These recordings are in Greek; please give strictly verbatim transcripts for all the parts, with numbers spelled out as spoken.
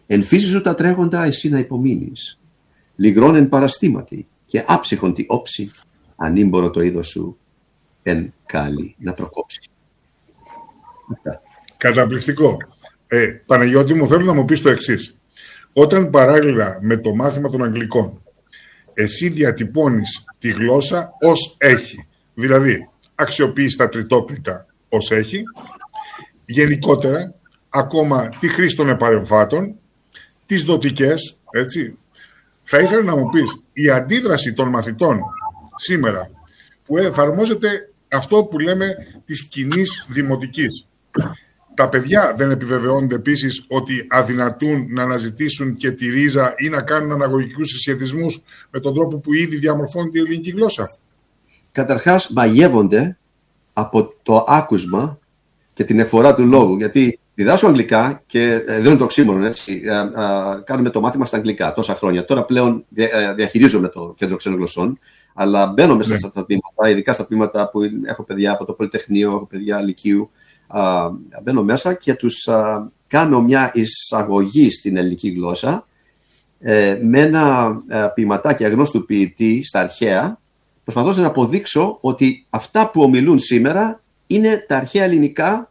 Εν φύση σου τα τρέχοντα εσύ να υπομείνεις. Λιγρόν εν παραστήματι και άψυχον τη όψη, ανήμπορο το είδος σου εν κάλλη να προκόψει. Καταπληκτικό. Ε, Παναγιώτη μου, θέλω να μου πεις το εξής. Όταν παράλληλα με το μάθημα των Αγγλικών εσύ διατυπώνεις τη γλώσσα ως έχει, δηλαδή αξιοποιείς τα τριτόπλητα ως έχει, γενικότερα ακόμα τη χρήση των επαρεμφάτων, τις δοτικές, έτσι, θα ήθελα να μου πεις η αντίδραση των μαθητών σήμερα που εφαρμόζεται αυτό που λέμε της κοινής δημοτικής. Τα παιδιά δεν επιβεβαιώνονται επίσης ότι αδυνατούν να αναζητήσουν και τη ρίζα ή να κάνουν αναγωγικούς συσχετισμούς με τον τρόπο που ήδη διαμορφώνεται η ελληνική γλώσσα? Καταρχάς, μαγεύονται από το άκουσμα και την εκφορά του λόγου. Γιατί διδάσκω αγγλικά και ε, δεν είναι το οξύμορο, έτσι. Ε, ε, κάνουμε το μάθημα στα αγγλικά τόσα χρόνια. Τώρα πλέον δια, ε, διαχειρίζομαι το κέντρο ξένων γλωσσών, αλλά μπαίνω μέσα ναι. στα τμήματα, ειδικά στα τμήματα που έχω παιδιά από το Πολυτεχνείο, έχω παιδιά λυκείου. Uh, μπαίνω μέσα και τους uh, κάνω μια εισαγωγή στην ελληνική γλώσσα uh, με ένα uh, ποιηματάκι αγνώστου ποιητή στα αρχαία, προσπαθώντας να αποδείξω ότι αυτά που ομιλούν σήμερα είναι τα αρχαία ελληνικά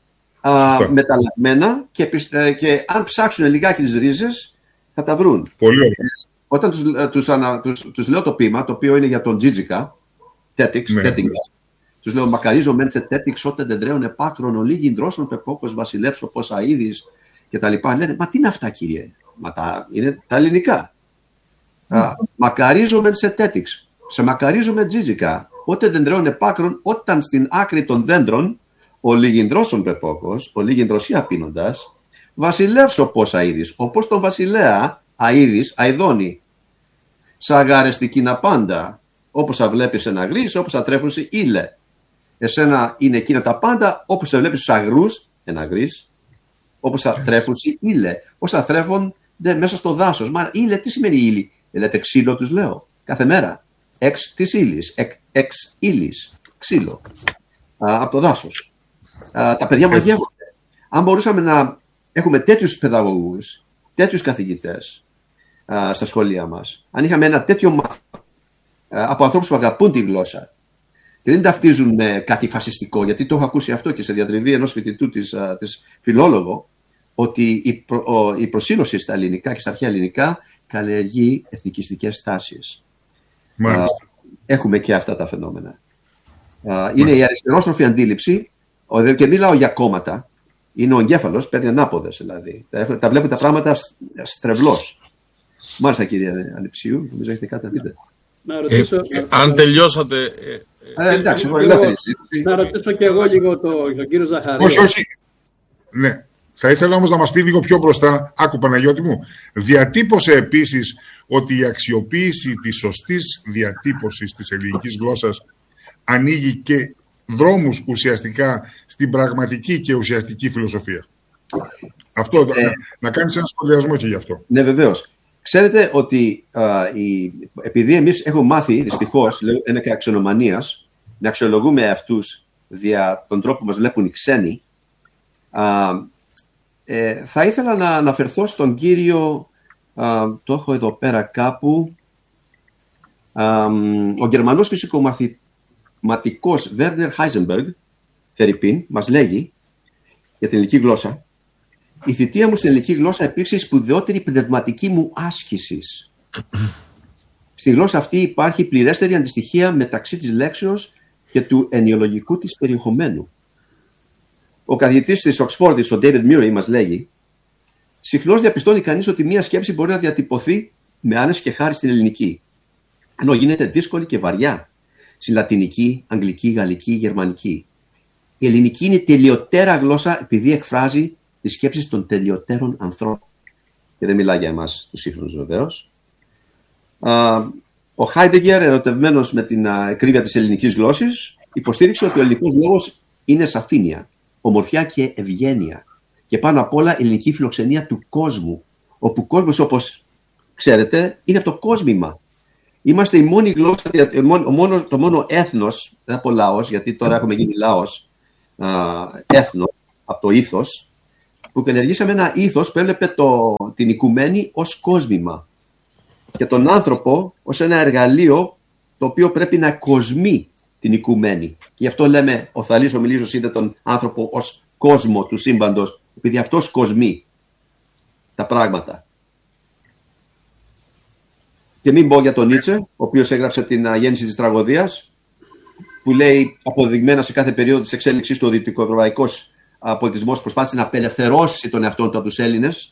uh, μεταλλαγμένα και, uh, και αν ψάξουν λιγάκι τις ρίζες θα τα βρουν. Πολύ ωραία. Όταν τους, uh, τους, uh, τους, τους λέω το ποίημα, το οποίο είναι για τον Τζίτζικα, τέτιξ, ναι. Τους λέω, μακαρίζω μεν σε τέτοιξ όταν δεντρέων επάκρον, ολίγην δρόσων πεπόκος βασιλεύσω πως αίδης και τα λοιπά. Λένε, μα τι είναι αυτά κύριε, μα τα, είναι τα ελληνικά. Mm. Α, μακαρίζω μεν σε τέτοιξ, σε μακαρίζω με τζίτζικα, όταν δεντρέων επάκρον, όταν στην άκρη των δέντρων, ολίγην δρόσων πεπόκος, ολίγην δροσιά πίνοντας, βασιλεύσω πως αίδης, όπως τον βασιλέα αίδης αηδώνει. Σαγαρεστική να πάντα, όπως θα βλέπεις ένα γρής, όπως θα τρέφουν σε ήλε. Εσένα είναι εκείνα τα πάντα, όπως θα βλέπεις τους αγρούς, ένα γρής, όπως θα τρέφουν σε ήλε. Πώς θα θρέφονται μέσα στο δάσος. Μα ήλε, τι σημαίνει ήλι? Λέτε ξύλο, τους λέω, κάθε μέρα. Εξ της ήλις, εξ, εξ ήλις, ξύλο. Α, από το δάσος. Α, τα παιδιά μαγεύονται. Αν μπορούσαμε να έχουμε τέτοιους παιδαγωγούς, τέτοιους καθηγητές α, στα σχολεία μας, αν είχαμε ένα τέτοιο μάθημα από ανθρώπους που αγαπούν τη γλώσσα και δεν ταυτίζουν με κάτι φασιστικό, γιατί το έχω ακούσει αυτό και σε διατριβή ενός φοιτητού της, της φιλόλογο, ότι η, προ, ο, η προσήλωση στα ελληνικά και στα αρχαία ελληνικά καλλιεργεί εθνικιστικές τάσεις. Α, έχουμε και αυτά τα φαινόμενα. Α, είναι η αριστερόστροφη αντίληψη, και μιλάω για κόμματα, είναι ο εγκέφαλος, παίρνει ανάποδες δηλαδή. Τα, τα βλέπουν τα πράγματα στρεβλώς. Μάλιστα κύριε Ανιψίου, νομίζω έχετε κάτι να πείτε. Να ρωτήσω, ε, ε, αν τελειώσατε. Ε, ε, εντάξει, εγώ, εγώ, να ρωτήσω και εγώ λίγο τον το κύριο Ζαχαρία. Όχι, όχι. Ναι. Θα ήθελα όμως να μας πει λίγο πιο μπροστά, άκου Παναγιώτη μου, διατύπωσε επίσης ότι η αξιοποίηση της σωστής διατύπωσης της ελληνικής γλώσσας ανοίγει και δρόμους ουσιαστικά στην πραγματική και ουσιαστική φιλοσοφία. Αυτό, ε, να, να κάνεις ένα σχολιασμό και γι' αυτό. Ναι, βεβαίως. Ξέρετε ότι α, η, επειδή εμείς έχουμε μάθει, δυστυχώς, είναι και αξιονομανίας, να αξιολογούμε αυτούς δια τον τρόπο που μας βλέπουν οι ξένοι, α, ε, θα ήθελα να αναφερθώ στον κύριο, α, το έχω εδώ πέρα κάπου, α, ο Γερμανός φυσικομαθηματικός Werner Heisenberg, Φερρυπίν, μας λέγει για την ελληνική γλώσσα: η θητεία μου στην ελληνική γλώσσα υπήρξε η σπουδαιότερη πνευματική μου άσκηση. Στη γλώσσα αυτή υπάρχει πληρέστερη αντιστοιχεία μεταξύ της λέξεως και του ενοιολογικού της περιεχομένου. Ο καθηγητής της Οξφόρδης, ο David Murray, μας λέγει: συχνώς διαπιστώνει κανείς ότι μία σκέψη μπορεί να διατυπωθεί με άνεση και χάρη στην ελληνική, ενώ γίνεται δύσκολη και βαριά στη λατινική, αγγλική, γαλλική, γερμανική. Η ελληνική είναι η τελειωτέρα γλώσσα επειδή εκφράζει τις σκέψεις των τελειωτέρων ανθρώπων. Και δεν μιλάει για εμάς τους σύγχρονους βεβαίως. Ο Χάιντεγκερ, ερωτευμένος με την ακρίβεια της ελληνικής γλώσσης, υποστήριξε ότι ο ελληνικός λόγος είναι σαφήνεια, ομορφιά και ευγένεια. Και πάνω απ' όλα η ελληνική φιλοξενία του κόσμου, όπου ο κόσμος, όπως ξέρετε, είναι από το κόσμημα. Είμαστε η μόνη γλώσσα, το μόνο έθνος, δεν θα πω λαός, γιατί τώρα έχουμε γίνει λαός, έθνος, από το ήθος, που καλλιεργήσαμε ένα ήθος που έβλεπε το, την οικουμένη ως κόσμημα και τον άνθρωπο ως ένα εργαλείο το οποίο πρέπει να κοσμεί την οικουμένη. Και γι' αυτό λέμε ο Θαλής ο Μιλίζος είδε τον άνθρωπο ως κόσμο του σύμπαντος, επειδή αυτός κοσμεί τα πράγματα. Και μην πω για τον Νίτσε, ο οποίος έγραψε την γέννηση της τραγωδίας, που λέει αποδειγμένα σε κάθε περίοδο της εξέλιξης του δυτικοευρωπαϊκός πολιτισμός προσπάθησε να απελευθερώσει τον εαυτό του από τους Έλληνες.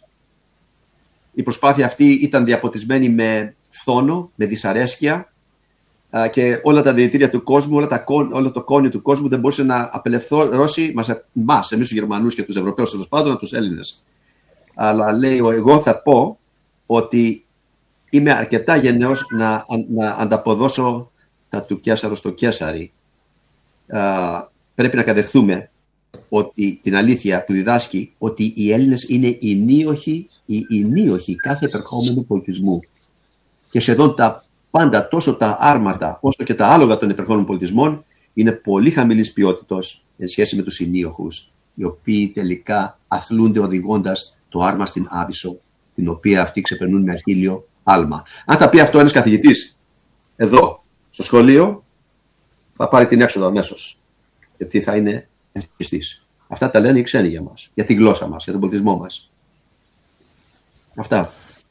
Η προσπάθεια αυτή ήταν διαποτισμένη με φθόνο, με δυσαρέσκεια και όλα τα διαιτήρια του κόσμου, όλα τα, όλο το κόνιο του κόσμου δεν μπορούσε να απελευθερώσει μας, εμείς τους Γερμανούς και τους Ευρωπαίους, τέλος πάντων, από τους Έλληνες. Αλλά λέει, εγώ θα πω ότι είμαι αρκετά γενναίος να, να ανταποδώσω τα του Κέσαρο στο Κέσαρι. Uh, πρέπει να κατεχθούμε ότι την αλήθεια που διδάσκει ότι οι Έλληνες είναι οι νίοχοι, οι, οι νίοχοι κάθε επερχόμενου πολιτισμού. Και σχεδόν τα πάντα, τόσο τα άρματα όσο και τα άλογα των επερχόμενων πολιτισμών, είναι πολύ χαμηλής ποιότητος εν σχέση με τους ενίοχους, οι οποίοι τελικά αθλούνται οδηγώντας το άρμα στην Άβυσσο, την οποία αυτοί ξεπερνούν με αχίλιο άλμα. Αν τα πει αυτό ένας καθηγητής εδώ στο σχολείο, θα πάρει την έξοδο αμέσως, γιατί θα είναι εθνικιστής. Αυτά τα λένε οι ξένοι για μας, για τη γλώσσα μας, για τον πολιτισμό μας. Αυτά.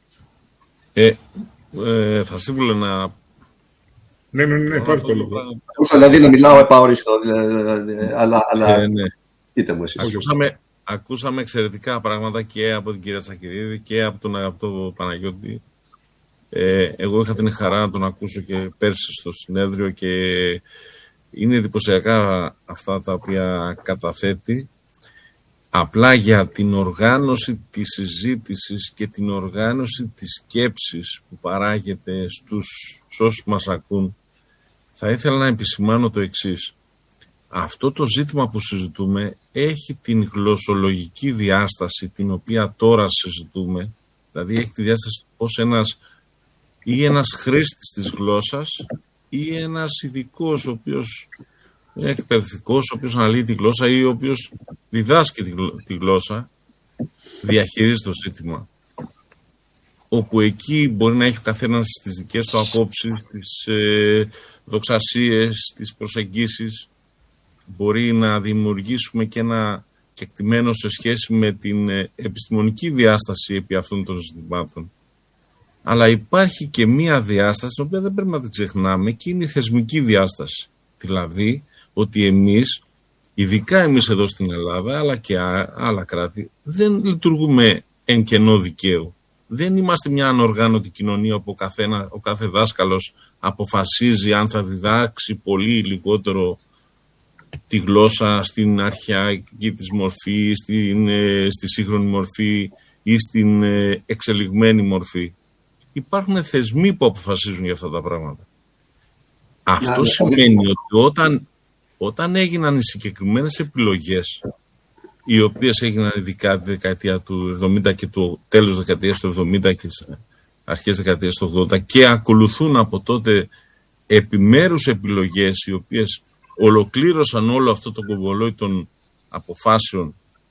Ε, ε, θα σύμβουλε να... Ναι, ναι, ναι, πάρει το λόγο. Ακούσα δηλαδή να μιλάω επαόριστο, αλλά, αλλά... Ε, ναι. Πείτε μου εσείς. Ακούσαμε, ακούσαμε εξαιρετικά πράγματα και από την κυρία Τσακυρίδη και από τον αγαπητό Παναγιώτη. Ε, εγώ είχα την χαρά να τον ακούσω και πέρσι στο συνέδριο και είναι εντυπωσιακά αυτά τα οποία καταθέτει. Απλά για την οργάνωση της συζήτησης και την οργάνωση της σκέψης που παράγεται στους όσους μας ακούν, θα ήθελα να επισημάνω το εξής. Αυτό το ζήτημα που συζητούμε έχει την γλωσσολογική διάσταση την οποία τώρα συζητούμε, δηλαδή έχει τη διάσταση πως ένας ή ένας χρήστης της γλώσσας ή ένας ειδικός ο οποίος είναι εκπαιδευτικός, ο οποίος αναλύει τη γλώσσα ή ο οποίος διδάσκει τη γλώσσα, διαχειρίζει το ζήτημα. Όπου εκεί μπορεί να έχει ο καθένας τις δικές του απόψεις, τις ε, δοξασίες, τις προσεγγίσεις. Μπορεί να δημιουργήσουμε και ένα κεκτημένο σε σχέση με την ε, επιστημονική διάσταση επί αυτών των ζητημάτων. Αλλά υπάρχει και μία διάσταση, την οποία δεν πρέπει να την ξεχνάμε, και είναι η θεσμική διάσταση. Δηλαδή, ότι εμείς, ειδικά εμείς εδώ στην Ελλάδα, αλλά και άλλα κράτη, δεν λειτουργούμε εν κενό δικαίου. Δεν είμαστε μια ανοργάνωτη κοινωνία όπου ο, καθένα, ο κάθε δάσκαλος αποφασίζει αν θα διδάξει πολύ ή λιγότερο τη γλώσσα στην αρχαϊκή της μορφή, στην, στη σύγχρονη μορφή ή στην εξελιγμένη μορφή. Υπάρχουν θεσμοί που αποφασίζουν για αυτά τα πράγματα. Αυτό σημαίνει ότι όταν, όταν έγιναν οι συγκεκριμένες επιλογές, οι οποίες έγιναν ειδικά τη δεκαετία του εβδομήντα και το τέλος της δεκαετίας του εβδομήντα και τις αρχές της δεκαετίας του ογδόντα και ακολουθούν από τότε επιμέρους επιλογές οι οποίες ολοκλήρωσαν όλο αυτό το κομπολόι των αποφάσεων,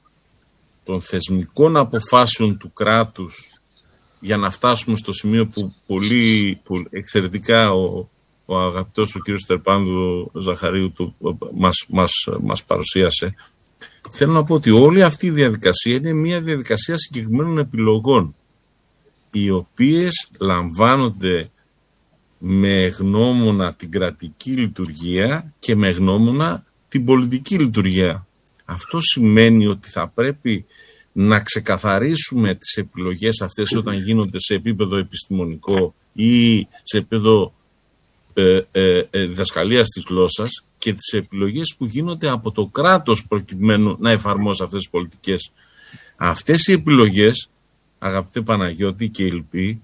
των θεσμικών αποφάσεων του κράτους, για να φτάσουμε στο σημείο που πολύ που εξαιρετικά ο, ο αγαπητός ο κύριος Τερπάνδου Ζαχαρίου του, μας, μας, μας παρουσίασε. Θέλω να πω ότι όλη αυτή η διαδικασία είναι μια διαδικασία συγκεκριμένων επιλογών, οι οποίες λαμβάνονται με γνώμονα την κρατική λειτουργία και με γνώμονα την πολιτική λειτουργία. Αυτό σημαίνει ότι θα πρέπει να ξεκαθαρίσουμε τις επιλογές αυτές όταν γίνονται σε επίπεδο επιστημονικό ή σε επίπεδο ε, ε, ε, διδασκαλίας της γλώσσας και τις επιλογές που γίνονται από το κράτος προκειμένου να εφαρμόσει αυτές τις πολιτικές. Αυτές οι επιλογές, αγαπητέ Παναγιώτη και Ηλπή,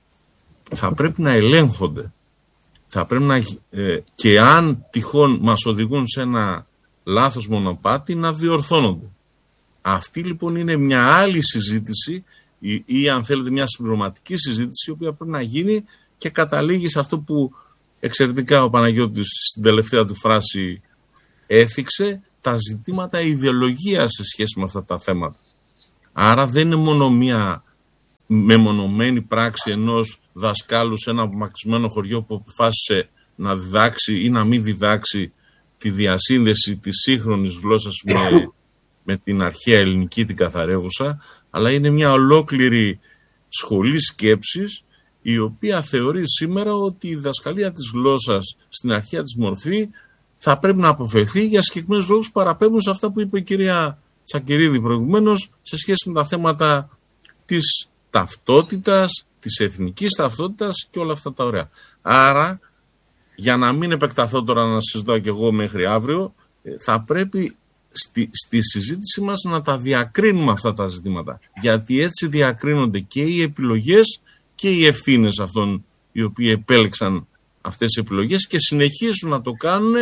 θα πρέπει να ελέγχονται. Θα πρέπει να, ε, και αν τυχόν μας οδηγούν σε ένα λάθος μονοπάτι, να διορθώνονται. Αυτή λοιπόν είναι μια άλλη συζήτηση ή, ή αν θέλετε μια συμπληρωματική συζήτηση, η οποία πρέπει να γίνει και καταλήγει σε αυτό που εξαιρετικά ο Παναγιώτης στην τελευταία του φράση έθιξε, τα ζητήματα ιδεολογίας σε σχέση με αυτά τα θέματα. Άρα δεν είναι μόνο μία μεμονωμένη πράξη ενός δασκάλου σε ένα απομακρυσμένο χωριό που αποφάσισε να διδάξει ή να μην διδάξει τη διασύνδεση της σύγχρονης γλώσσας με, με την αρχαία ελληνική, την καθαρέγουσα, αλλά είναι μια ολόκληρη σχολή σκέψης η οποία θεωρεί σήμερα ότι η διδασκαλία της γλώσσας στην αρχαία της μορφή θα πρέπει να αποφευθεί για συγκεκριμένους λόγους που παραπέμπουν σε αυτά που είπε η κυρία Τσακυρίδη προηγουμένως σε σχέση με τα θέματα της ταυτότητας, της εθνικής ταυτότητας και όλα αυτά τα ωραία. Άρα, για να μην επεκταθώ τώρα να συζητάω κι εγώ μέχρι αύριο, θα πρέπει στη, στη συζήτηση μας να τα διακρίνουμε αυτά τα ζητήματα. Γιατί έτσι διακρίνονται και οι επιλογές και οι ευθύνες αυτών οι οποίοι επέλεξαν αυτές τις επιλογές και συνεχίζουν να το κάνουν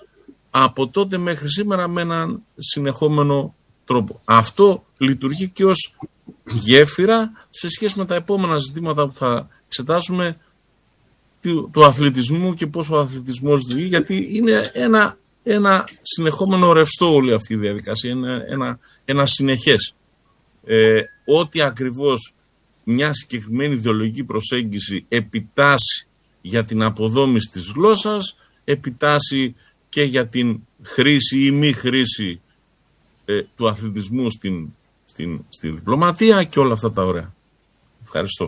από τότε μέχρι σήμερα με έναν συνεχόμενο τρόπο. Αυτό λειτουργεί και ως γέφυρα σε σχέση με τα επόμενα ζητήματα που θα εξετάσουμε του, του αθλητισμού και πώς ο αθλητισμός λειτουργεί, γιατί είναι ένα, ένα συνεχόμενο ρευστό όλη αυτή η διαδικασία, είναι ένα, ένα συνεχές. Ε, ό,τι ακριβώς μια συγκεκριμένη ιδεολογική προσέγγιση επιτάσσει για την αποδόμηση της γλώσσας, επιτάσσει και για την χρήση ή μη χρήση ε, του αθλητισμού στην, στην, στην διπλωματία και όλα αυτά τα ωραία. Ευχαριστώ.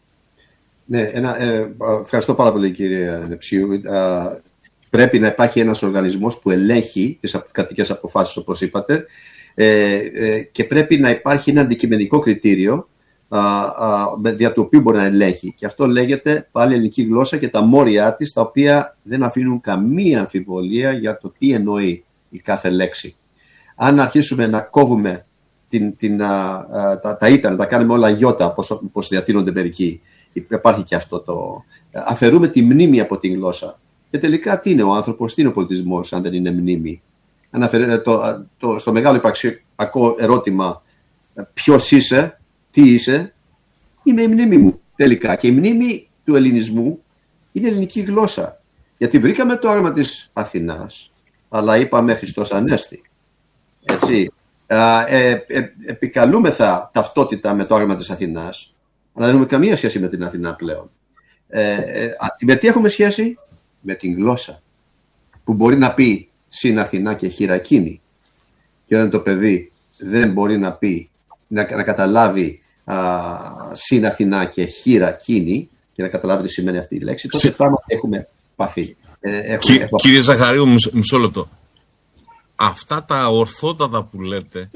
Ναι, ένα, ε, ευχαριστώ πάρα πολύ κύριε Νεψίου. Ε, πρέπει να υπάρχει ένας οργανισμός που ελέγχει τις κρατικές αποφάσεις όπως είπατε ε, ε, και πρέπει να υπάρχει ένα αντικειμενικό κριτήριο α, α, δια του οποίου μπορεί να ελέγχει. Και αυτό λέγεται πάλι ελληνική γλώσσα και τα μόρια της, τα οποία δεν αφήνουν καμία αμφιβολία για το τι εννοεί η κάθε λέξη. Αν αρχίσουμε να κόβουμε την, την, α, α, τα, τα ήττα, να τα κάνουμε όλα γιώτα, όπως διατείνονται μερικοί, υπάρχει και αυτό το... Αφαιρούμε τη μνήμη από τη γλώσσα. Και τελικά τι είναι ο άνθρωπος, τι είναι ο πολιτισμός, αν δεν είναι μνήμη. Αν αφαιρέ, το, το, στο μεγάλο υπαρξιακό ερώτημα, ποιος είσαι, τι είσαι, είμαι η μνήμη μου τελικά. Και η μνήμη του ελληνισμού είναι ελληνική γλώσσα. Γιατί βρήκαμε το όραμα της Αθηνάς, αλλά είπαμε Χριστός Ανέστη. Έτσι. Ε, ε, ε, επικαλούμεθα ταυτότητα με το όραμα της Αθηνάς, αλλά δεν έχουμε καμία σχέση με την Αθηνά πλέον. Ε, ε, με τι έχουμε σχέση? Με την γλώσσα. Που μπορεί να πει συν Αθηνά και χειρακίνη. Και όταν το παιδί δεν μπορεί να πει, να, να καταλάβει α, συν Αθηνά και χειρακίνη και να καταλάβει τι σημαίνει αυτή η λέξη, τότε πράγματι έχουμε παθεί. Ε, έχουμε, Κι, έχουμε... Κύριε Ζαχαρίου, μισό, μισό λεπτό. Αυτά τα ορθότατα που λέτε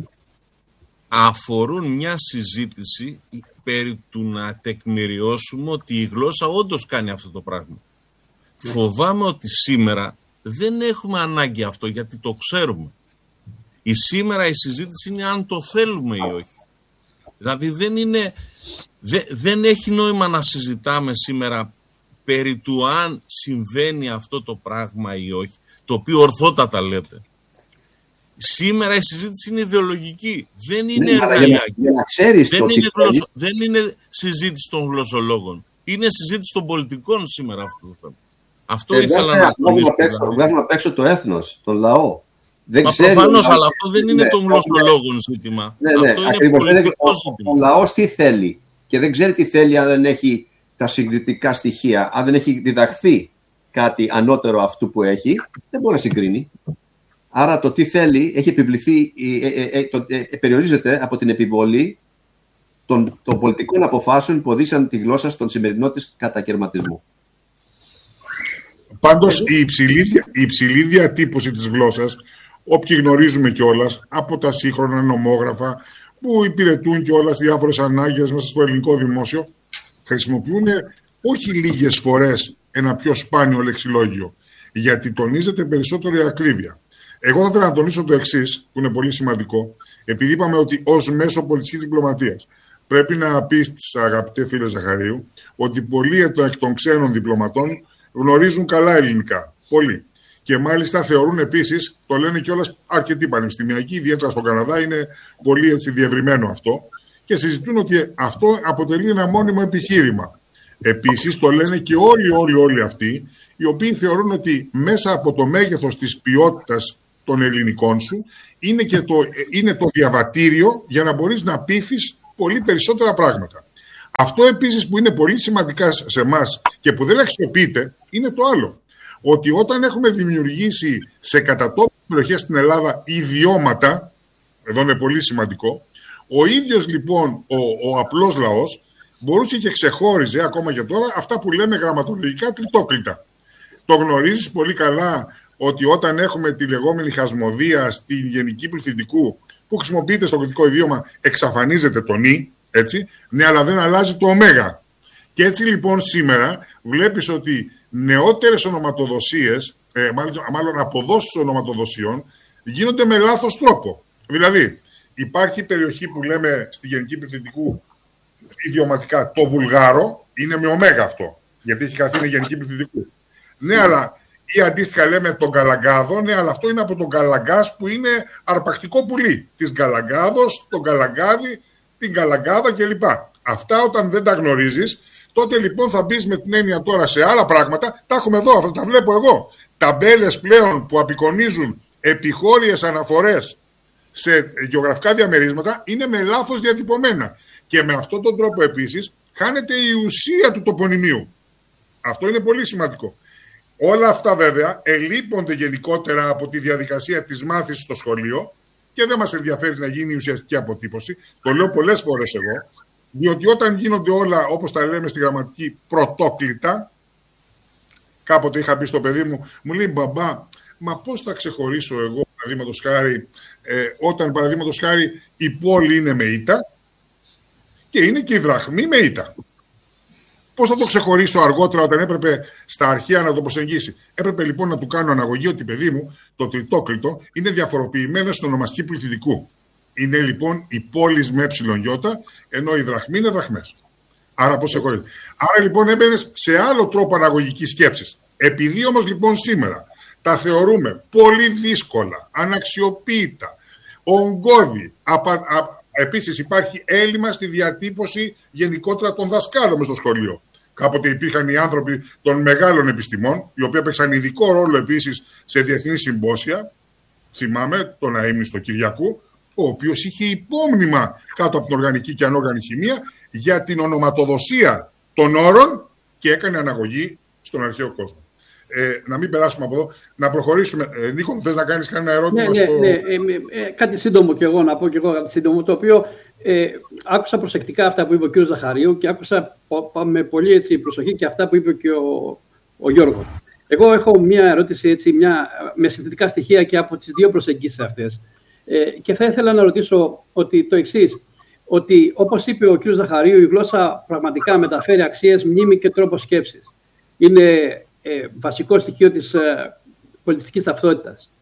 αφορούν μια συζήτηση περί του να τεκμηριώσουμε ότι η γλώσσα όντως κάνει αυτό το πράγμα. Yeah. Φοβάμαι ότι σήμερα δεν έχουμε ανάγκη αυτό, γιατί το ξέρουμε. Η σήμερα η συζήτηση είναι αν το θέλουμε ή όχι. Δηλαδή δεν είναι, δε, δεν έχει νόημα να συζητάμε σήμερα περί του αν συμβαίνει αυτό το πράγμα ή όχι, το οποίο ορθότατα λέτε. Σήμερα η συζήτηση είναι ιδεολογική. Δεν είναι εργαλειάκι. Δεν, γλωσσο... δεν είναι συζήτηση των γλωσσολόγων. Είναι συζήτηση των πολιτικών σήμερα αυτό το θέμα. Αυτό ε, ήθελα να τονίσω. Βγάζουμε απ' έξω το έθνος, τον λαό. Δεν Μα προφανώς, αλλά αυτό δεν είναι ναι, των γλωσσολόγων ζήτημα. Ναι, ναι, αυτό είναι πολιτικό ζήτημα. Ο λαός τι θέλει και δεν ξέρει τι θέλει αν δεν έχει τα συγκριτικά στοιχεία, αν δεν έχει διδαχθεί κάτι ανώτερο αυτού που έχει, δεν μπορεί να συγκρίνει. Άρα το τι θέλει έχει επιβληθεί, ε, ε, ε, το, ε, περιορίζεται από την επιβολή των, των πολιτικών αποφάσεων που οδήγησαν τη γλώσσα στον σημερινό της κατακαιρματισμό. Πάντως η υψηλή, η υψηλή διατύπωση της γλώσσας, όποιοι γνωρίζουμε κιόλας από τα σύγχρονα νομόγραφα που υπηρετούν κιόλας διάφορες ανάγκες μέσα στο ελληνικό δημόσιο, χρησιμοποιούν όχι λίγες φορές ένα πιο σπάνιο λεξιλόγιο, γιατί τονίζεται περισσότερο η ακρίβεια. Εγώ θα ήθελα να τονίσω το εξής, που είναι πολύ σημαντικό, επειδή είπαμε ότι ως μέσο πολιτικής διπλωματίας πρέπει να πει στις αγαπητέ φίλε Ζαχαρίου ότι πολλοί εκ των ξένων διπλωματών γνωρίζουν καλά ελληνικά. Πολλοί. Και μάλιστα θεωρούν επίσης, το λένε κιόλας αρκετοί πανεπιστημιακοί, ιδιαίτερα στον Καναδά, είναι πολύ έτσι διευρυμένο αυτό, και συζητούν ότι αυτό αποτελεί ένα μόνιμο επιχείρημα. Επίσης, το λένε και όλοι, όλοι, όλοι αυτοί, οι οποίοι θεωρούν ότι μέσα από το μέγεθος της ποιότητας των ελληνικών σου είναι, και το, είναι το διαβατήριο για να μπορείς να πείθεις πολύ περισσότερα πράγματα. Αυτό επίσης που είναι πολύ σημαντικά σε εμάς και που δεν αξιοποιείται είναι το άλλο. Ότι όταν έχουμε δημιουργήσει σε κατατόπους περιοχές στην Ελλάδα ιδιώματα, εδώ είναι πολύ σημαντικό, ο ίδιος λοιπόν ο, ο απλός λαός μπορούσε και ξεχώριζε ακόμα και τώρα αυτά που λέμε γραμματολογικά τριτόκλητα. Το γνωρίζεις πολύ καλά ότι όταν έχουμε τη λεγόμενη χασμοδία στην γενική πληθυντικού που χρησιμοποιείται στο κριτικό ιδίωμα εξαφανίζεται το νη, έτσι, ναι, αλλά δεν αλλάζει το ωμέγα. Και έτσι λοιπόν σήμερα βλέπεις ότι νεότερες ονοματοδοσίες, ε, μάλλον, μάλλον αποδόσεις ονοματοδοσιών γίνονται με λάθος τρόπο. Δηλαδή υπάρχει περιοχή που λέμε στη γενική πληθυντικού ιδιωματικά το Βουλγάρο, είναι με ωμέγα αυτό, γιατί έχει καθίσει γενική πληθυντικού. Ναι, αλλά ή αντίστοιχα λέμε τον Καλαγκάδο, ναι, αλλά αυτό είναι από τον Καλαγκάς που είναι αρπακτικό πουλί. Της Καλαγκάδος, τον Καλαγκάδι, την Καλαγκάδα κλπ. Αυτά όταν δεν τα γνωρίζεις, τότε λοιπόν θα μπεις με την έννοια τώρα σε άλλα πράγματα. Τα έχουμε εδώ, αυτά τα βλέπω εγώ. Ταμπέλες πλέον που απεικονίζουν επιχώριες αναφορές σε γεωγραφικά διαμερίσματα είναι με λάθος διατυπωμένα. Και με αυτόν τον τρόπο επίσης χάνεται η ουσία του τοπονημίου. Αυτό είναι πολύ σημαντικό. Όλα αυτά βέβαια ελείπονται γενικότερα από τη διαδικασία της μάθησης στο σχολείο και δεν μας ενδιαφέρει να γίνει η ουσιαστική αποτύπωση. Το λέω πολλές φορές εγώ, διότι όταν γίνονται όλα, όπως τα λέμε στη γραμματική, πρωτόκλητα, κάποτε είχα πει στο παιδί μου, μου λέει μπαμπά, μα πώς θα ξεχωρίσω εγώ, παραδείγματος χάρη, ε, όταν παραδείγματος χάρη η πόλη είναι με ήττα και είναι και η δραχμή με ήττα. Πώς θα το ξεχωρίσω αργότερα όταν έπρεπε στα αρχαία να το προσεγγίσει. Έπρεπε λοιπόν να του κάνω αναγωγή ότι, παιδί μου, το τριτόκλητο είναι διαφοροποιημένο στην ονομαστική πληθυντικού. Είναι λοιπόν η πόλη με ε, ενώ η δραχμή είναι δραχμές. Άρα πώς ξεχωρίζει. Άρα λοιπόν έμπαινες σε άλλο τρόπο αναγωγικής σκέψης. Επειδή όμως λοιπόν σήμερα τα θεωρούμε πολύ δύσκολα, αναξιοποίητα, ογκώδη, απα, α, επίσης υπάρχει έλλειμμα στη διατύπωση γενικότερα των δασκάλων μες στο σχολείο. Κάποτε υπήρχαν οι άνθρωποι των μεγάλων επιστημών, οι οποίοι παίξαν ειδικό ρόλο επίσης σε διεθνή συμπόσια. Θυμάμαι τον αείμνηστο Κυριακού, ο οποίος είχε υπόμνημα κάτω από την οργανική και ανόργανη χημεία για την ονοματοδοσία των όρων και έκανε αναγωγή στον αρχαίο κόσμο. Ε, να μην περάσουμε από εδώ, να προχωρήσουμε. Ε, Νίκο, θες να κάνεις κανένα ερώτημα? Ναι, στο... ναι, ναι. Ε, ε, κάτι σύντομο κι εγώ να πω κι εγώ κάτι σύντομο, το οποίο ε, άκουσα προσεκτικά αυτά που είπε ο κ. Ζαχαρίου και άκουσα με πολύ έτσι, προσοχή και αυτά που είπε και ο, ο Γιώργος. Εγώ έχω μια ερώτηση έτσι, μια, με συνθετικά στοιχεία και από τις δύο προσεγγίσεις αυτές. Ε, και θα ήθελα να ρωτήσω ότι το εξής, ότι όπως είπε ο κ. Ζαχαρίου, η γλώσσα πραγματικά μεταφέρει αξίες, μνήμη και τρόπο σκέψης. Είναι ε, βασικό στοιχείο της ε, πολιτιστικής ταυτότητας.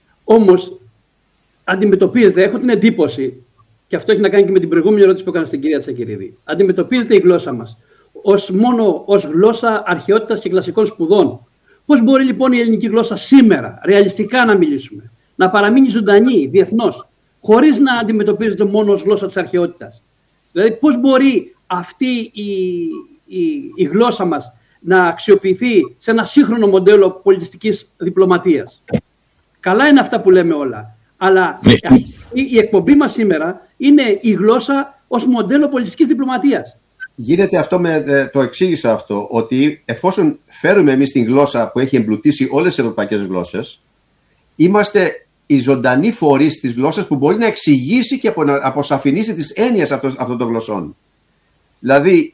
Όμως, αντιμετωπίζεται, έχω την εντύπωση, και αυτό έχει να κάνει και με την προηγούμενη ερώτηση που έκανα στην κυρία Τσακυρίδη, αντιμετωπίζεται η γλώσσα μας ως μόνο ως γλώσσα αρχαιότητας και κλασικών σπουδών. Πώς μπορεί λοιπόν η ελληνική γλώσσα σήμερα, ρεαλιστικά να μιλήσουμε, να παραμείνει ζωντανή διεθνώς, χωρίς να αντιμετωπίζεται μόνο ως γλώσσα της αρχαιότητας? Δηλαδή, πώς μπορεί αυτή η, η, η γλώσσα μας να αξιοποιηθεί σε ένα σύγχρονο μοντέλο πολιτιστικής διπλωματίας? Καλά είναι αυτά που λέμε όλα, αλλά η, η εκπομπή μας σήμερα είναι η γλώσσα ως μοντέλο πολιτιστικής διπλωματίας. Γίνεται αυτό με, το εξήγησα αυτό, ότι εφόσον φέρουμε εμείς την γλώσσα που έχει εμπλουτίσει όλες τις ευρωπαϊκές γλώσσες, είμαστε οι ζωντανοί φορείς της γλώσσας που μπορεί να εξηγήσει και να αποσαφηνίσει τις έννοιες αυτών, αυτών των γλωσσών. Δηλαδή,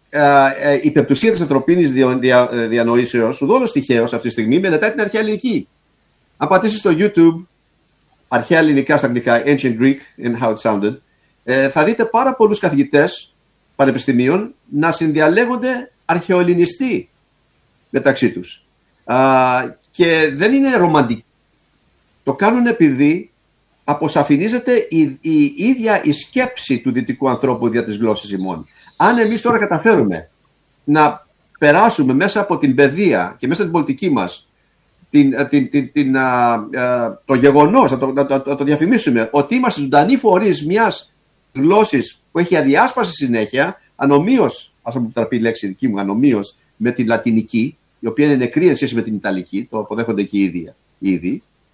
η πεπτουσία της ανθρωπίνης δια, δια, διανοήσεως, ουδόλως τυχαίως αυτή τη στιγμή, μελετάει την αρχαία ελληνική. Αν πατήσεις στο YouTube, αρχαία ελληνικά στα αγγλικά, Ancient Greek and how it sounded, θα δείτε πάρα πολλούς καθηγητές πανεπιστημίων να συνδιαλέγονται αρχαιοελληνιστή μεταξύ τους. Α, και δεν είναι ρομαντική. Το κάνουν επειδή αποσαφηνίζεται η, η ίδια η σκέψη του δυτικού ανθρώπου δια της γλώσσης ημών. Αν εμείς τώρα καταφέρουμε να περάσουμε μέσα από την παιδεία και μέσα από την πολιτική μας την, την, την, την, α, α, το γεγονός, να το, να, το, να το διαφημίσουμε, ότι είμαστε ζωντανοί φορείς μιας γλώσσης που έχει αδιάσπαση συνέχεια, ανομοίως, ας μου επιτραπεί η λέξη δική μου, ανομοίως με την λατινική, η οποία είναι νεκρή εν σχέση με την ιταλική, το αποδέχονται και οι ίδιοι,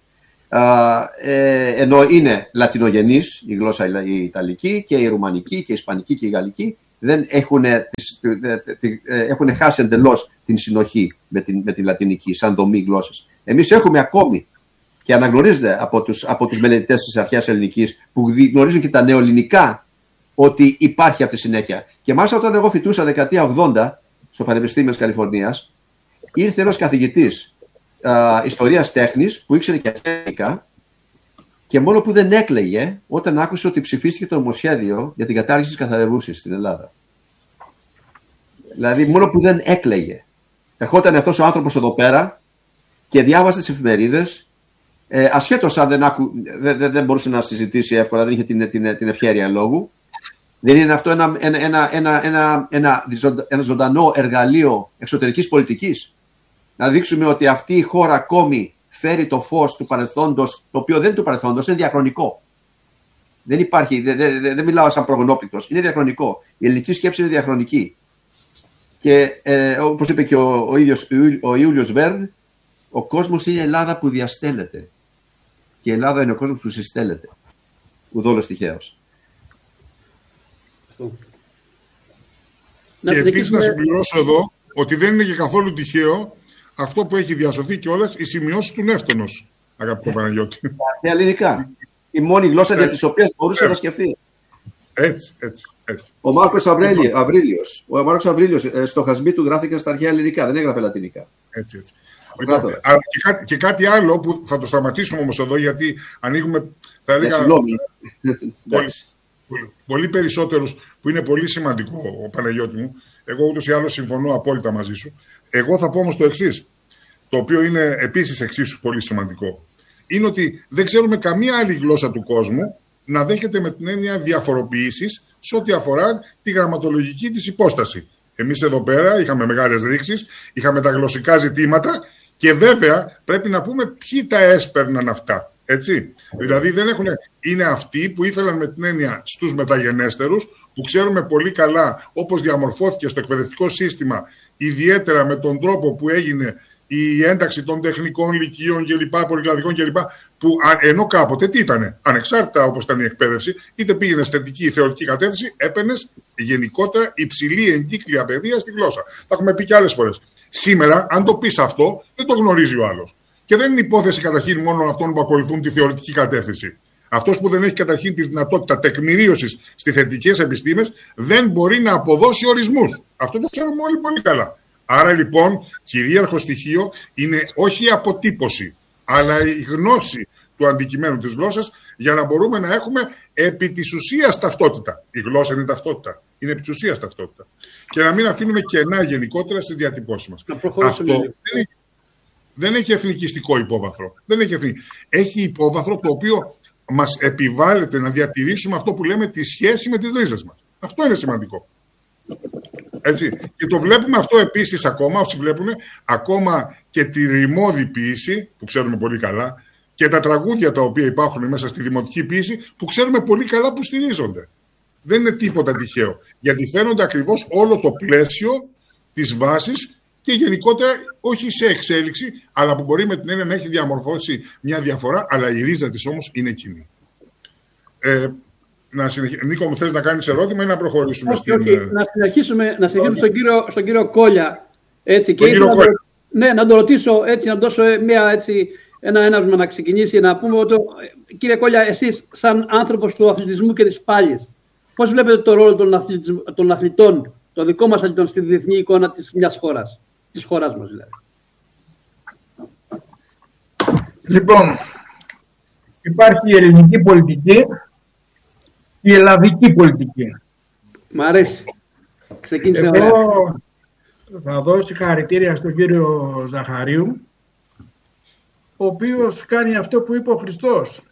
Ε, ενώ είναι λατινογενής η γλώσσα η Ιταλική και η Ρουμανική και η Ισπανική και η Γαλλική, δεν έχουν, έχουν χάσει εντελώς την συνοχή με την, με την λατινική σαν δομή γλώσσας. Εμείς έχουμε ακόμη, και αναγνωρίζεται από τους, από τους μελετητές της αρχαίας ελληνικής που γνωρίζουν και τα νεοελληνικά, ότι υπάρχει αυτή τη συνέχεια. Και μάλιστα όταν εγώ φοιτούσα δεκαετία ογδόντα στο Πανεπιστήμιο της Καλιφορνίας, ήρθε ένας καθηγητής α, ιστορίας τέχνης που ήξερε και ελληνικά, και μόνο που δεν έκλαιγε όταν άκουσε ότι ψηφίστηκε το νομοσχέδιο για την κατάργηση της καθαρευγούσης στην Ελλάδα. Δηλαδή, μόνο που δεν έκλαιγε. Ερχόταν αυτός ο άνθρωπος εδώ πέρα και διάβασε τις εφημερίδες, ε, ασχέτως αν δεν, άκου, δεν, δεν, δεν μπορούσε να συζητήσει εύκολα, δεν είχε την, την, την ευχέρεια λόγου. Δεν είναι αυτό ένα, ένα, ένα, ένα, ένα, ένα, ένα ζωντανό εργαλείο εξωτερικής πολιτικής? Να δείξουμε ότι αυτή η χώρα ακόμη φέρει το φως του παρελθόντος, το οποίο δεν είναι του παρελθόντος, είναι διαχρονικό. Δεν υπάρχει, δεν, δεν, δεν μιλάω σαν προγονόπληκτος, είναι διαχρονικό. Η ελληνική σκέψη είναι διαχρονική. Και ε, όπως είπε και ο, ο ίδιος ο Ιούλιος Βέρν, ο κόσμος είναι η Ελλάδα που διαστέλλεται. Και η Ελλάδα είναι ο κόσμος που συστέλλεται. Ουδόλως τυχαίος. Και επίσης να συμπληρώσω εδώ ότι δεν είναι και καθόλου τυχαίο αυτό που έχει διασωθεί κιόλας, οι σημειώσεις του Νεύτωνος, αγαπητό Παναγιώτη. Τα ελληνικά. Η μόνη γλώσσα για τις οποίες μπορούσε να σκεφτεί. Έτσι, έτσι, έτσι. Ο Μάρκος Αβρίλιος, ο Μάρκος Αβρίλιος, στοχασμοί του γράφηκαν στα αρχαία ελληνικά, δεν έγραφε λατινικά. Έτσι, έτσι. Λοιπόν, αλλά και, κάτι, και κάτι άλλο που θα το σταματήσουμε όμως εδώ, γιατί ανοίγουμε, θα έλεγα, πολύ, πολύ, πολύ περισσότερους, που είναι πολύ σημαντικό, ο Παναγιώτη μου. Εγώ ούτως ή άλλως συμφωνώ απόλυτα μαζί σου. Εγώ θα πω όμως το εξής, το οποίο είναι επίσης εξίσου πολύ σημαντικό. Είναι ότι δεν ξέρουμε καμία άλλη γλώσσα του κόσμου να δέχεται με την έννοια διαφοροποιήσεις σε ό,τι αφορά τη γραμματολογική της υπόσταση. Εμείς εδώ πέρα είχαμε μεγάλες ρήξεις, είχαμε τα γλωσσικά ζητήματα και βέβαια πρέπει να πούμε ποιοι τα έσπερναν αυτά. Έτσι. Δηλαδή δεν έχουν, είναι αυτοί που ήθελαν με την έννοια στους μεταγενέστερους, που ξέρουμε πολύ καλά όπως διαμορφώθηκε στο εκπαιδευτικό σύστημα, ιδιαίτερα με τον τρόπο που έγινε η ένταξη των τεχνικών λυκείων κλπ, πολυκλαδικών κλπ, που ενώ κάποτε τι ήτανε, ανεξάρτητα όπως ήταν η εκπαίδευση, είτε πήγαινε αισθητική ή θεωρητική κατεύθυνση, έπαιρνες γενικότερα υψηλή εγκύκλια παιδεία στη γλώσσα. Τα έχουμε πει και άλλες φορές. Σήμερα, αν το πεις αυτό, δεν το γνωρίζει ο άλλος. Και δεν είναι υπόθεση καταρχήν μόνο αυτών που ακολουθούν τη θεωρητική κατεύθυνση. Αυτός που δεν έχει καταρχήν τη δυνατότητα τεκμηρίωσης στις θετικές επιστήμες δεν μπορεί να αποδώσει ορισμούς. Αυτό το ξέρουμε όλοι πολύ καλά. Άρα λοιπόν, κυρίαρχο στοιχείο είναι όχι η αποτύπωση, αλλά η γνώση του αντικειμένου της γλώσσας, για να μπορούμε να έχουμε επί της ουσίας ταυτότητα. Η γλώσσα είναι ταυτότητα. Είναι επί της ουσίας ταυτότητα. Και να μην αφήνουμε κενά γενικότερα στις διατυπώσεις μας. Αυτό δεν έχει, δεν έχει εθνικιστικό υπόβαθρο. Δεν έχει, εθνικ... έχει υπόβαθρο το οποίο μας επιβάλλεται να διατηρήσουμε αυτό που λέμε τη σχέση με τις ρίζες μας. Αυτό είναι σημαντικό. Έτσι. Και το βλέπουμε αυτό επίσης ακόμα, όσοι βλέπουν, ακόμα και τη ρημώδη ποίηση, που ξέρουμε πολύ καλά, και τα τραγούδια τα οποία υπάρχουν μέσα στη δημοτική ποίηση, που ξέρουμε πολύ καλά που στηρίζονται. Δεν είναι τίποτα τυχαίο. Γιατί φαίνονται ακριβώς όλο το πλαίσιο της βάσης και γενικότερα όχι σε εξέλιξη, αλλά που μπορεί με την έννοια να έχει διαμορφώσει μια διαφορά, αλλά η ρίζα της όμως είναι κοινή. Ε, Να συνεχ... Νίκο, μου θες να κάνεις ερώτημα ή να προχωρήσουμε? Όχι, στην... όχι. Να συνεχίσουμε, να συνεχίσουμε στον, κύριο, στον κύριο Κόλια. Έτσι, και κύριο να, Κόλια. Το, ναι, να το ρωτήσω, έτσι, να δώσω μια, έτσι, ένα έναυσμα να ξεκινήσει, να πούμε ότι, κύριε Κόλια, εσείς σαν άνθρωπος του αθλητισμού και της πάλης, πώς βλέπετε το ρόλο των, αθλητισμ... των αθλητών, το δικό μας αθλητών, στη διεθνή εικόνα της μιας χώρας, της χώρας μας δηλαδή? Λοιπόν, υπάρχει η ελληνική πολιτική, η ελλαδική πολιτική. Μ' αρέσει. Ξεκίνησε Εγώ ωραία. Θα δώσω συγχαρητήρια στον κύριο Ζαχαρίου, ο οποίος κάνει αυτό που είπε ο Χριστός.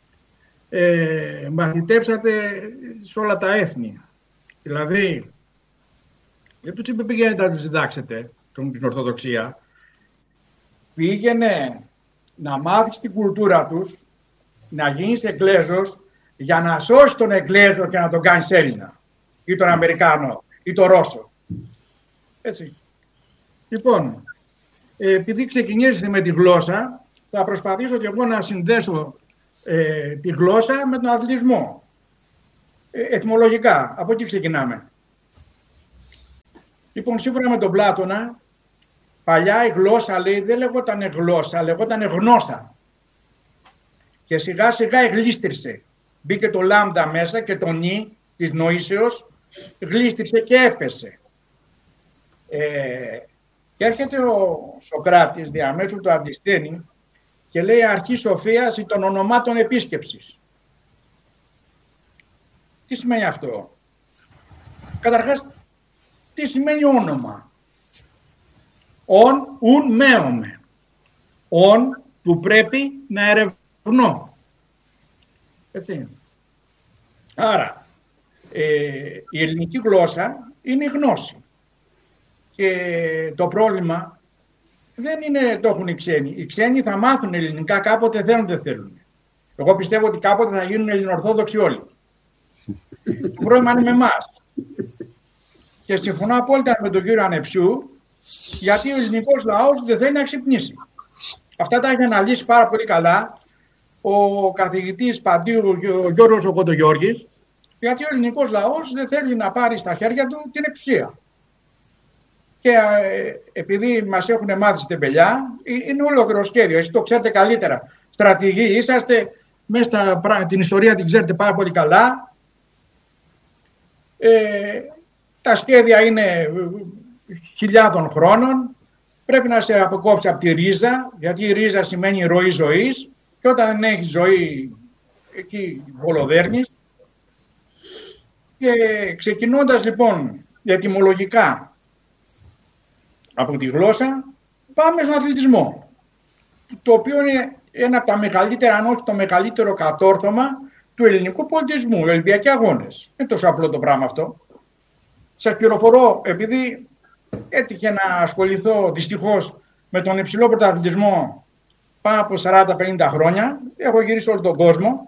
Ε, μαθητεύσατε σε όλα τα έθνη. Δηλαδή, δεν τους είπε πήγαινε να τους διδάξετε την Ορθοδοξία. Πήγαινε να μάθεις την κουλτούρα τους, να γίνεις Εγγλέζος, για να σώσει τον Εγγλέζο και να τον κάνεις Έλληνα, ή τον Αμερικάνο, ή τον Ρώσο. Έτσι. Λοιπόν, επειδή ξεκινήσετε με τη γλώσσα, θα προσπαθήσω και εγώ να συνδέσω ε, τη γλώσσα με τον αθλητισμό. Ε, ετυμολογικά, από εκεί ξεκινάμε. Λοιπόν, σύμφωνα με τον Πλάτωνα, παλιά η γλώσσα, λέει, δεν λεγόταν γλώσσα, λεγόταν γνώστα. Και σιγά σιγά εγλίστρισε. Μπήκε το λάμδα μέσα και το νι της νοήσεως, γλίστρισε και έπεσε. Ε, και έρχεται ο Σοκράτης διαμέσου του Αντισθένη και λέει αρχή σοφίας ή των ονομάτων επίσκεψης. Τι σημαίνει αυτό? Καταρχάς, τι σημαίνει όνομα? Ον, ουν, μέομαι. Ον που πρέπει να ερευνώ. Έτσι. Άρα, ε, η ελληνική γλώσσα είναι η γνώση. Και το πρόβλημα δεν είναι το έχουν οι ξένοι. Οι ξένοι θα μάθουν ελληνικά κάποτε, θέλουν δεν θέλουν. Εγώ πιστεύω ότι κάποτε θα γίνουν ελληνοορθόδοξοι όλοι. Το πρόβλημα είναι με εμάς. Και συμφωνώ απόλυτα με τον κύριο Ανεψιού, γιατί ο ελληνικός λαός δεν θέλει να ξυπνήσει. Αυτά τα έχει αναλύσει πάρα πολύ καλά ο καθηγητής Παντίου, ο Γιώργος ο Κοντογιώργης, γιατί ο ελληνικός λαός δεν θέλει να πάρει στα χέρια του την εξουσία. Και ε, επειδή μας έχουν μάθει στην τεμπελιά, είναι ολόκληρο σχέδιο. Εσείς το ξέρετε καλύτερα. Στρατηγοί είσαστε, μέσα στην ιστορία την ξέρετε πάρα πολύ καλά. Ε, τα σχέδια είναι χιλιάδων χρόνων. Πρέπει να σε αποκόψει από τη ρίζα, γιατί η ρίζα σημαίνει ροή ζωής. Και όταν δεν έχει ζωή, εκεί βολοδέρνεις. Και ξεκινώντας λοιπόν ετυμολογικά από τη γλώσσα, πάμε στον αθλητισμό, το οποίο είναι ένα από τα μεγαλύτερα, αν όχι το μεγαλύτερο κατόρθωμα του ελληνικού πολιτισμού, οι Ολυμπιακοί Αγώνες. Δεν είναι τόσο απλό το πράγμα αυτό. Σας πληροφορώ, επειδή έτυχε να ασχοληθώ δυστυχώς με τον υψηλό πρωταθλητισμό πάνω από σαράντα πενήντα χρόνια, έχω γυρίσει όλο τον κόσμο,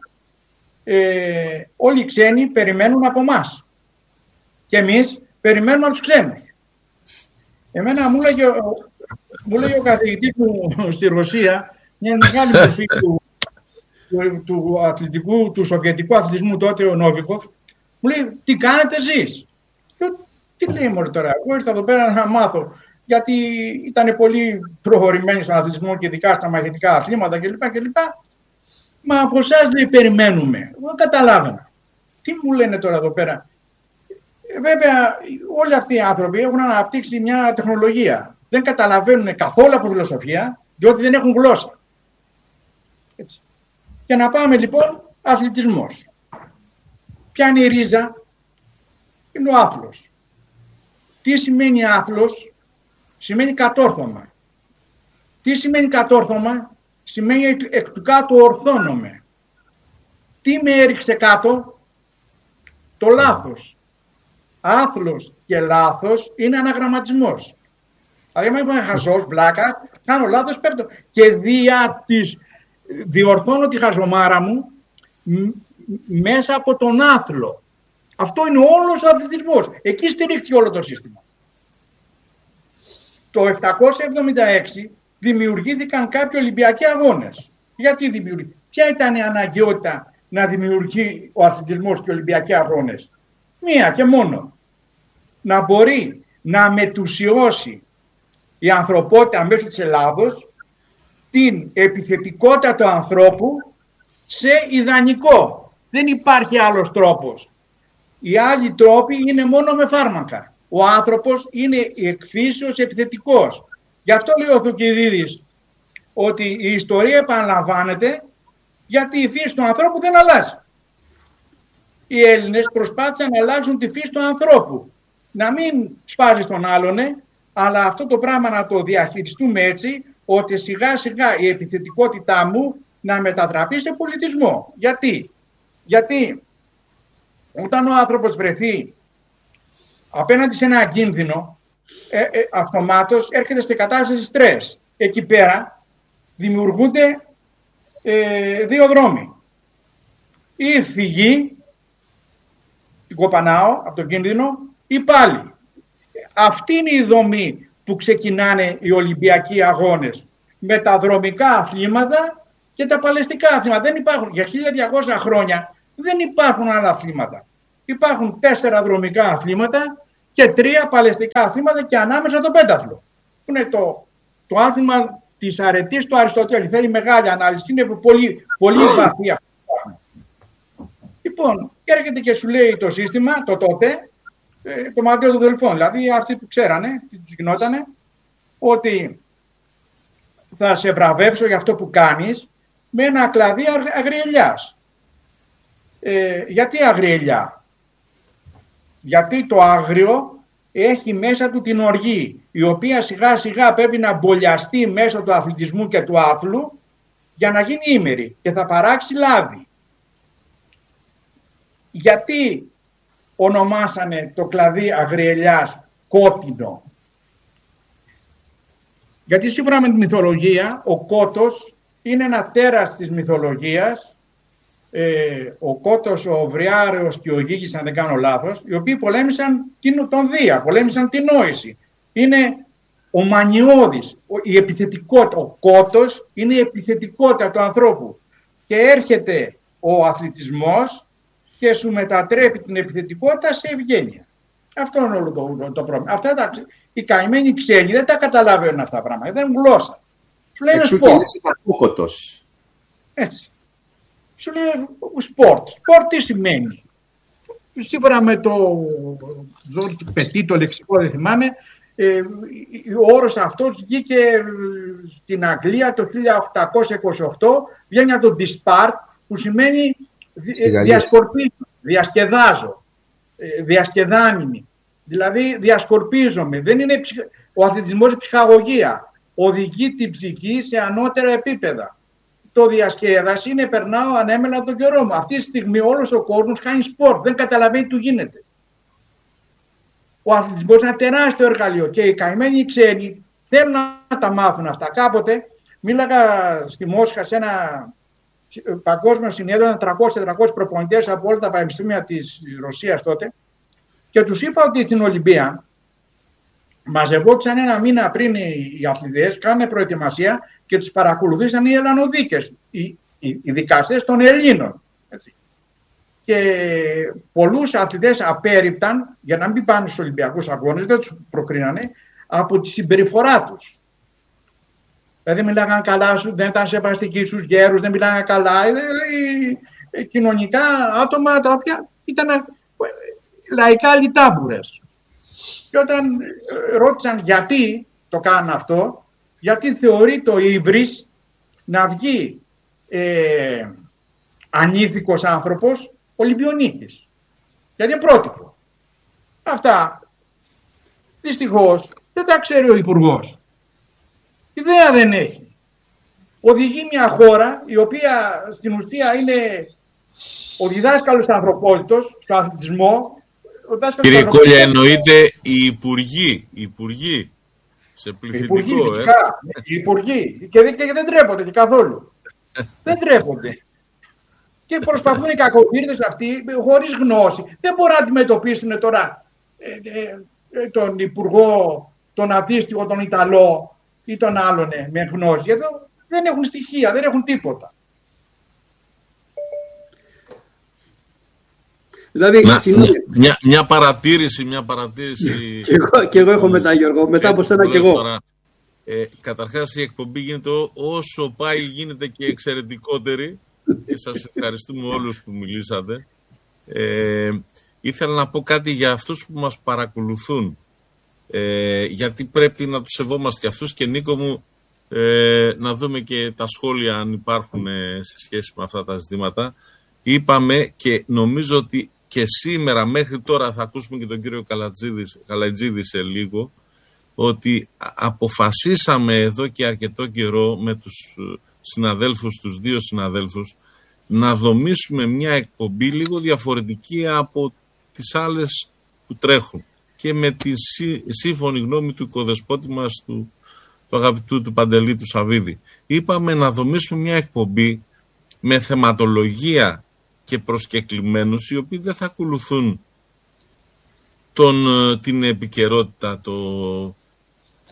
ε, όλοι οι ξένοι περιμένουν από εμάς και εμείς περιμένουμε από τους ξένους. Εμένα μου λέγε, μου λέγε ο καθηγητής μου στη Ρωσία, μια μεγάλη μορφή του, του, του, αθλητικού, του σοβιετικού αθλητισμού τότε, ο Νόβικοφ, μου λέει, τι κάνετε εσείς? Τι λέει μωρέ τώρα, εγώ ήρθα εδώ πέρα να μάθω, γιατί ήταν πολύ προχωρημένοι στον αθλητισμό και ειδικά στα μαχητικά αθλήματα κλπ. κλπ. Μα από εσάς λέει περιμένουμε. Εγώ καταλάβαινα. Τι μου λένε τώρα εδώ πέρα? Ε, βέβαια, όλοι αυτοί οι άνθρωποι έχουν αναπτύξει μια τεχνολογία. Δεν καταλαβαίνουν καθόλου από φιλοσοφία, διότι δεν έχουν γλώσσα. Έτσι. Και να πάμε λοιπόν, αθλητισμός. Ποια είναι η ρίζα? Είναι ο άθλος. Τι σημαίνει άθλος? Σημαίνει κατόρθωμα. Τι σημαίνει κατόρθωμα? Σημαίνει εκ του κάτω ορθώνομαι. Τι με έριξε κάτω? Το λάθος. Άθλος και λάθος είναι αναγραμματισμός. Δηλαδή, αν είμαι χαζός, βλάκα, κάνω λάθος, παίρνω. Και δια της, διορθώνω τη χαζομάρα μου μέσα από τον άθλο. Αυτό είναι όλος ο αθλητισμός. Εκεί στηρίχθηκε όλο το σύστημα. Το επτακόσια εβδομήντα έξι δημιουργήθηκαν κάποιοι Ολυμπιακοί Αγώνες. Γιατί δημιουργήθηκαν? Ποια ήταν η αναγκαιότητα να δημιουργεί ο αθλητισμός και οι Ολυμπιακοί Αγώνες? Μία και μόνο. Να μπορεί να μετουσιώσει η ανθρωπότητα μέσω της Ελλάδος την επιθετικότητα του ανθρώπου σε ιδανικό. Δεν υπάρχει άλλος τρόπος. Οι άλλοι τρόποι είναι μόνο με φάρμακα. Ο άνθρωπος είναι εκφύσεως επιθετικός. Γι' αυτό λέει ο Θουκυδίδης ότι η ιστορία επαναλαμβάνεται γιατί η φύση του ανθρώπου δεν αλλάζει. Οι Έλληνες προσπάθησαν να αλλάξουν τη φύση του ανθρώπου. Να μην σπάζει τον άλλον, αλλά αυτό το πράγμα να το διαχειριστούμε έτσι, ότι σιγά σιγά η επιθετικότητά μου να μετατραπεί σε πολιτισμό. Γιατί? Γιατί όταν ο άνθρωπος βρεθεί απέναντι σε ένα κίνδυνο, ε, ε, αυτομάτως έρχεται σε κατάσταση στρες. Εκεί πέρα δημιουργούνται ε, δύο δρόμοι. Ή φυγή, την κοπανάω από τον κίνδυνο, ή πάλι. Αυτή είναι η δομή που ξεκινάνε οι Ολυμπιακοί Αγώνες. με τα δρομικά αθλήματα και τα παλαιστικά αθλήματα. Δεν υπάρχουν, για χίλια διακόσια χρόνια δεν υπάρχουν άλλα αθλήματα. Υπάρχουν τέσσερα δρομικά αθλήματα και τρία παλαιστικά αθλήματα και ανάμεσα το πένταθλο. Είναι το, το άθλημα της αρετής του Αριστοτέλη. Θέλει μεγάλη ανάλυση, είναι πολύ, πολύ βαθύ αυτό. Λοιπόν, και έρχεται και σου λέει το σύστημα, το τότε, το Μαντίο των Δελφών, δηλαδή αυτοί που ξέρανε, τι τους γινότανε, ότι θα σε βραβεύσω για αυτό που κάνεις με ένα κλαδί αγριελιάς. Ε, γιατί αγριελιά? Γιατί το άγριο έχει μέσα του την οργή, η οποία σιγά σιγά πρέπει να μπολιαστεί μέσω του αθλητισμού και του άθλου για να γίνει ήμερη και θα παράξει λάδι. Γιατί ονομάσανε το κλαδί αγριελιάς κότινο? Γιατί σύμφωνα με τη μυθολογία ο Κότος είναι ένα τέρας της μυθολογίας, ε, ο Κότος, ο Βριάρεος και ο Γίγης, αν δεν κάνω λάθος, οι οποίοι πολέμησαν τον Δία, πολέμησαν την νόηση. Είναι ο μανιώδης, η επιθετικότητα. Ο Κότος είναι η επιθετικότητα του ανθρώπου και έρχεται ο αθλητισμός και σου μετατρέπει την επιθετικότητα σε ευγένεια. Αυτό είναι όλο το, το πρόβλημα. Αυτά τα, οι καημένοι ξένοι δεν τα καταλαβαίνουν αυτά τα πράγματα. Δεν είναι γλώσσα. Σου λένε σπορτ. Έτσι. Σου λέει σπορτ. Σπορτ τι σημαίνει? Σύμφωνα με το πετί, το λεξικό δεν θυμάμαι, ε, ο όρος αυτός βγήκε στην Αγγλία το χίλια οκτακόσια είκοσι οκτώ, βγαίνει από το dispart, που σημαίνει διασκορπίζω, διασκεδάζω, διασκεδάνιμη. Δηλαδή διασκορπίζομαι. Δεν είναι ψυχ... Ο αθλητισμός είναι ψυχαγωγία. Οδηγεί την ψυχή σε ανώτερα επίπεδα. Το διασκέδαση είναι περνάω ανέμελα τον καιρό μου. Αυτή τη στιγμή όλος ο κόσμος κάνει σπορτ. Δεν καταλαβαίνει τι του γίνεται. Ο αθλητισμός είναι ένα τεράστιο εργαλείο και οι καημένοι ξένοι θέλουν να τα μάθουν αυτά. Κάποτε μίλαγα στη Μόσχα σε ένα παγκόσμιο συνέδριο, τριακόσιους τετρακόσιους προπονητές από όλα τα πανεπιστήμια της Ρωσίας τότε, και τους είπα ότι στην Ολυμπία μαζευόντουσαν ένα μήνα πριν οι αθλητές, κάνανε προετοιμασία και τους παρακολουθήσαν οι Ελλανοδίκες, οι, οι, οι δικαστές των Ελλήνων. Έτσι. Και πολλούς αθλητές απέρριπταν για να μην πάνε στους Ολυμπιακούς Αγώνες, δεν τους προκρίνανε, από τη συμπεριφορά τους. Δηλαδή μιλάγαν καλά, δεν ήταν σεβαστικοί στους γέρους, δεν μιλάγαν καλά. Δηλαδή, κοινωνικά άτομα τα οποία ήταν λαϊκά λιτάμπουρες. Και όταν ρώτησαν γιατί το κάνουν αυτό, γιατί θεωρεί το ύβρις να βγει ε, ανήθικος άνθρωπος Ολυμπιονίκης. Γιατί είναι πρότυπο. Αυτά δυστυχώς δεν τα ξέρει ο Υπουργός. Ιδέα δεν έχει. Οδηγεί μια χώρα η οποία στην ουσία είναι ο διδάσκαλος ανθρωπότητος στο αθλητισμό. Κύριε Κόλια, εννοείται οι υπουργοί, οι υπουργοί σε πληθυντικό. Οι υπουργοί, ε. οι υπουργοί. Και, δεν, και δεν τρέπονται και καθόλου. δεν τρέπονται. Και προσπαθούν οι κακοβίρδες αυτοί χωρίς γνώση. Δεν μπορούν να αντιμετωπίσουν τώρα ε, ε, τον υπουργό, τον αντίστοιχο, τον Ιταλό ή τον άλλον με γνώση. Εδώ δεν έχουν στοιχεία, δεν έχουν τίποτα. Δηλαδή, να, μια, μια παρατήρηση, μια παρατήρηση. και, εγώ, και εγώ έχω μετά, Γιώργο, μετά από σένα και εγώ. Τώρα, ε, καταρχάς η εκπομπή γίνεται όσο πάει γίνεται και εξαιρετικότερη και σας ευχαριστούμε όλους που μιλήσατε. Ε, ήθελα να πω κάτι για αυτούς που μας παρακολουθούν, ε, γιατί πρέπει να τους σεβόμαστε και αυτούς, και Νίκο μου ε, να δούμε και τα σχόλια αν υπάρχουν ε, σε σχέση με αυτά τα ζητήματα. Είπαμε και νομίζω ότι και σήμερα μέχρι τώρα, θα ακούσουμε και τον κύριο Καλατζίδη σε λίγο, ότι αποφασίσαμε εδώ και αρκετό καιρό με τους συναδέλφους, τους δύο συναδέλφους, να δομήσουμε μια εκπομπή λίγο διαφορετική από τις άλλες που τρέχουν και με τη σύμφωνη γνώμη του οικοδεσπότη μας, του, του αγαπητού του Παντελή του Σαββίδη. Είπαμε να δομήσουμε μια εκπομπή με θεματολογία και προσκεκλημένους, οι οποίοι δεν θα ακολουθούν τον, την επικαιρότητα, το,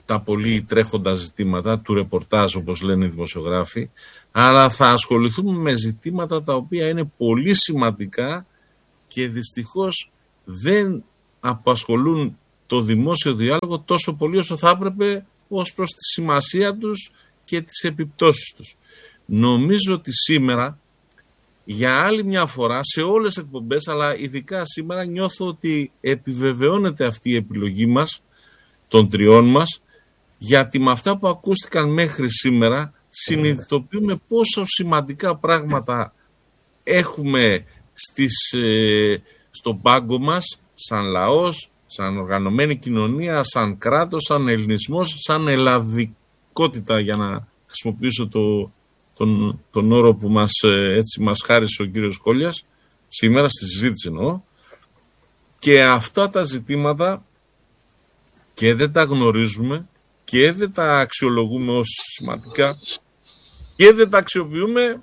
τα πολύ τρέχοντα ζητήματα του ρεπορτάζ, όπως λένε οι δημοσιογράφοι, αλλά θα ασχοληθούμε με ζητήματα τα οποία είναι πολύ σημαντικά και δυστυχώς δεν απασχολούν το δημόσιο διάλογο τόσο πολύ όσο θα έπρεπε ως προς τη σημασία τους και τις επιπτώσεις τους. Νομίζω ότι σήμερα, για άλλη μια φορά, σε όλες τις εκπομπές, αλλά ειδικά σήμερα, νιώθω ότι επιβεβαιώνεται αυτή η επιλογή μας, των τριών μας, γιατί με αυτά που ακούστηκαν μέχρι σήμερα συνειδητοποιούμε πόσο σημαντικά πράγματα έχουμε στις, ε, στον πάγκο μας, σαν λαός, σαν οργανωμένη κοινωνία, σαν κράτος, σαν ελληνισμός, σαν ελλαδικότητα, για να χρησιμοποιήσω το, τον, τον όρο που μας, έτσι, μας χάρισε ο κύριος Κόλλιας, σήμερα στη συζήτηση εννοώ, και αυτά τα ζητήματα και δεν τα γνωρίζουμε και δεν τα αξιολογούμε ως σημαντικά και δεν τα αξιοποιούμε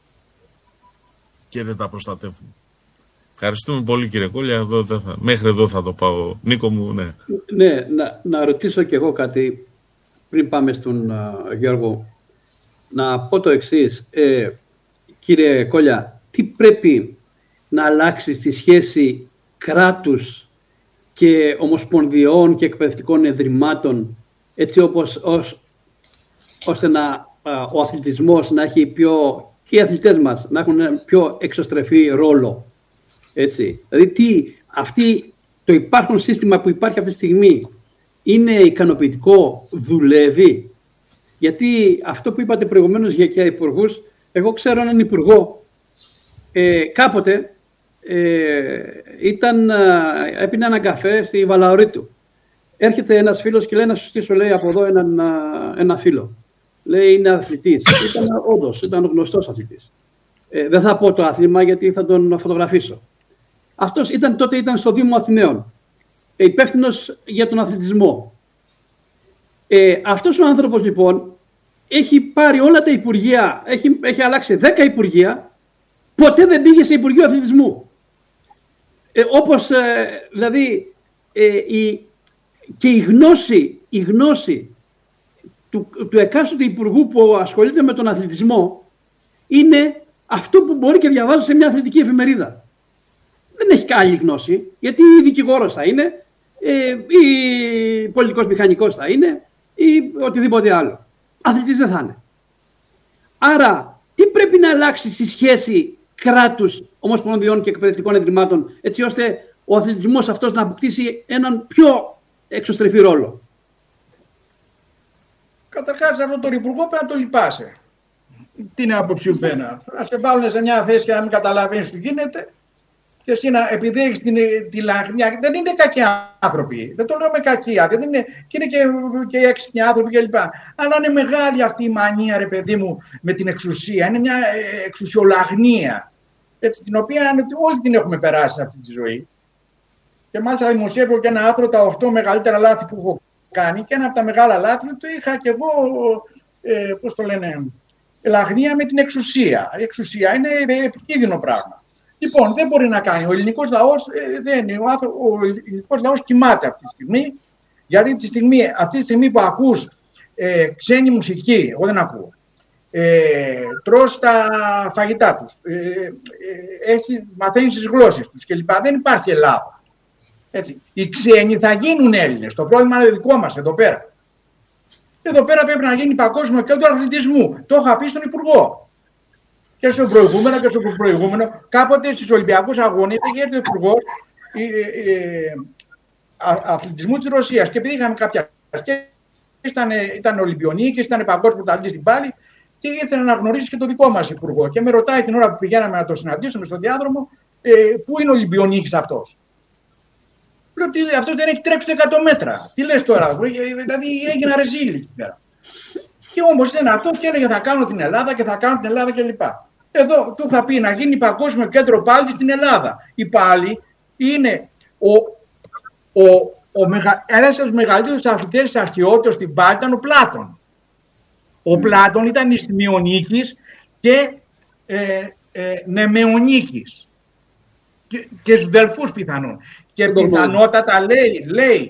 και δεν τα προστατεύουμε. Ευχαριστούμε πολύ, κύριε Κόλλια. Εδώ δεν θα, μέχρι εδώ θα το πάω. Νίκο μου, ναι. Ναι, να, να ρωτήσω κι εγώ κάτι πριν πάμε στον uh, Γιώργο. Να πω το εξής. Ε, κύριε Κόλλια, τι πρέπει να αλλάξει στη σχέση κράτους και ομοσπονδιών και εκπαιδευτικών ιδρυμάτων, έτσι όπως, ως, ώστε να, uh, ο αθλητισμός να έχει πιο, και οι αθλητές μας να έχουν πιο εξωστρεφή ρόλο. Έτσι. Δηλαδή, τι, αυτή, το υπάρχον σύστημα που υπάρχει αυτή τη στιγμή είναι ικανοποιητικό, δουλεύει? Γιατί αυτό που είπατε προηγουμένως για και υπουργούς, εγώ ξέρω έναν υπουργό, ε, κάποτε ε, ήταν, έπινε έναν καφέ στη Βαλαωρή του. Έρχεται ένας φίλος και λέει να σου στήσω, λέει, από εδώ έναν, ένα φίλο. Λέει, είναι αθλητής. Ήταν όντως, ήταν γνωστός αθλητής. Ε, δεν θα πω το άθλημα γιατί θα τον φωτογραφίσω. Αυτός ήταν, τότε ήταν στο Δήμο Αθηναίων, υπεύθυνος για τον αθλητισμό. Ε, αυτός ο άνθρωπος λοιπόν έχει πάρει όλα τα υπουργεία, έχει, έχει αλλάξει δέκα υπουργεία, ποτέ δεν πήγε σε Υπουργείο Αθλητισμού. Ε, όπως ε, δηλαδή ε, η, και η γνώση, η γνώση του, του εκάστοτε υπουργού που ασχολείται με τον αθλητισμό είναι αυτό που μπορεί και διαβάζει σε μια αθλητική εφημερίδα. Δεν έχει άλλη γνώση, γιατί ή δικηγόρος θα είναι, ή πολιτικός μηχανικός θα είναι, ή οτιδήποτε άλλο. Αθλητής δεν θα είναι. Άρα, τι πρέπει να αλλάξει στη σχέση κράτους, ομοσπονδιών και εκπαιδευτικών ιδρυμάτων, έτσι ώστε ο αθλητισμός αυτός να αποκτήσει έναν πιο εξωστρεφή ρόλο? Καταρχάς, αυτό τον υπουργό πρέπει να το λυπάσαι. Τι είναι άποψη σου πένα? Θα σε βάλουν σε μια θέση και να μην καταλαβαίνεις τι γίνεται. Και εσύ να, επειδή έχεις την, τη λαγνιά, δεν είναι κακοί άνθρωποι. Δεν το λέω με κακία. Δεν είναι, και είναι και, και έξυπνοι άνθρωποι κλπ. Αλλά είναι μεγάλη αυτή η μανία, ρε παιδί μου, με την εξουσία. Είναι μια εξουσιολαγνία. Έτσι, την οποία όλοι την έχουμε περάσει σε αυτή τη ζωή. Και μάλιστα δημοσιεύω και ένα άρθρο, τα οκτώ μεγαλύτερα λάθη που έχω κάνει. Και ένα από τα μεγάλα λάθη το είχα και εγώ, ε, πώς το λένε, λαγνία με την εξουσία. Η εξουσία είναι επικίνδυνο πράγμα. Λοιπόν, δεν μπορεί να κάνει. Ο ελληνικός λαός, ε, δεν, ο, άνθρω, ο ελληνικός λαός κοιμάται αυτή τη στιγμή. Γιατί τη στιγμή, αυτή τη στιγμή που ακούς ε, ξένη μουσική, εγώ δεν ακούω, ε, τρως τα φαγητά τους, ε, ε, έχει, μαθαίνεις τις γλώσσες τους κλπ. Δεν υπάρχει Ελλάδα. Έτσι. Οι ξένοι θα γίνουν Έλληνες. Το πρόβλημα είναι δικό μας εδώ πέρα. Εδώ πέρα πρέπει να γίνει παγκόσμιο κέντρο αθλητισμού. Το είχα πει στον Υπουργό. Και στο προηγούμενο και στο προηγούμενο, κάποτε στους Ολυμπιακούς Αγώνες είχε έρθει ο Υπουργός ε, ε, Αθλητισμού της Ρωσίας. Και επειδή είχαμε κάποια σχέση, ήταν, ήταν Ολυμπιονίκης, ήταν παγκόσμιο πρωταθλητής στην πάλη, και ήθελε να γνωρίσει και το δικό μας Υπουργό. Και με ρωτάει την ώρα που πηγαίναμε να το συναντήσουμε στον διάδρομο, ε, πού είναι ο Ολυμπιονίκης αυτός. Λέω ότι αυτός δεν έχει τρέξει εκατό μέτρα. Τι λες τώρα, δηλαδή έγινα ρεζίλη εκεί πέρα. Και όμως ήταν αυτό και έλεγε θα κάνω την Ελλάδα και θα κάνω την Ελλάδα κλπ. Εδώ του είχα πει να γίνει παγκόσμιο κέντρο πάλι στην Ελλάδα. Η πάλι είναι ο, ο, ο μεγα, ένας από τους μεγαλύτερους αθλητές της αρχαιότητας στην πάλι ήταν ο Πλάτων. Ο Πλάτων ήταν Ιστιμιονίκης και ε, ε, Νεμεονίκης. Και, και στους Δελφούς πιθανόν. Και πιθανότατα λέει, λέει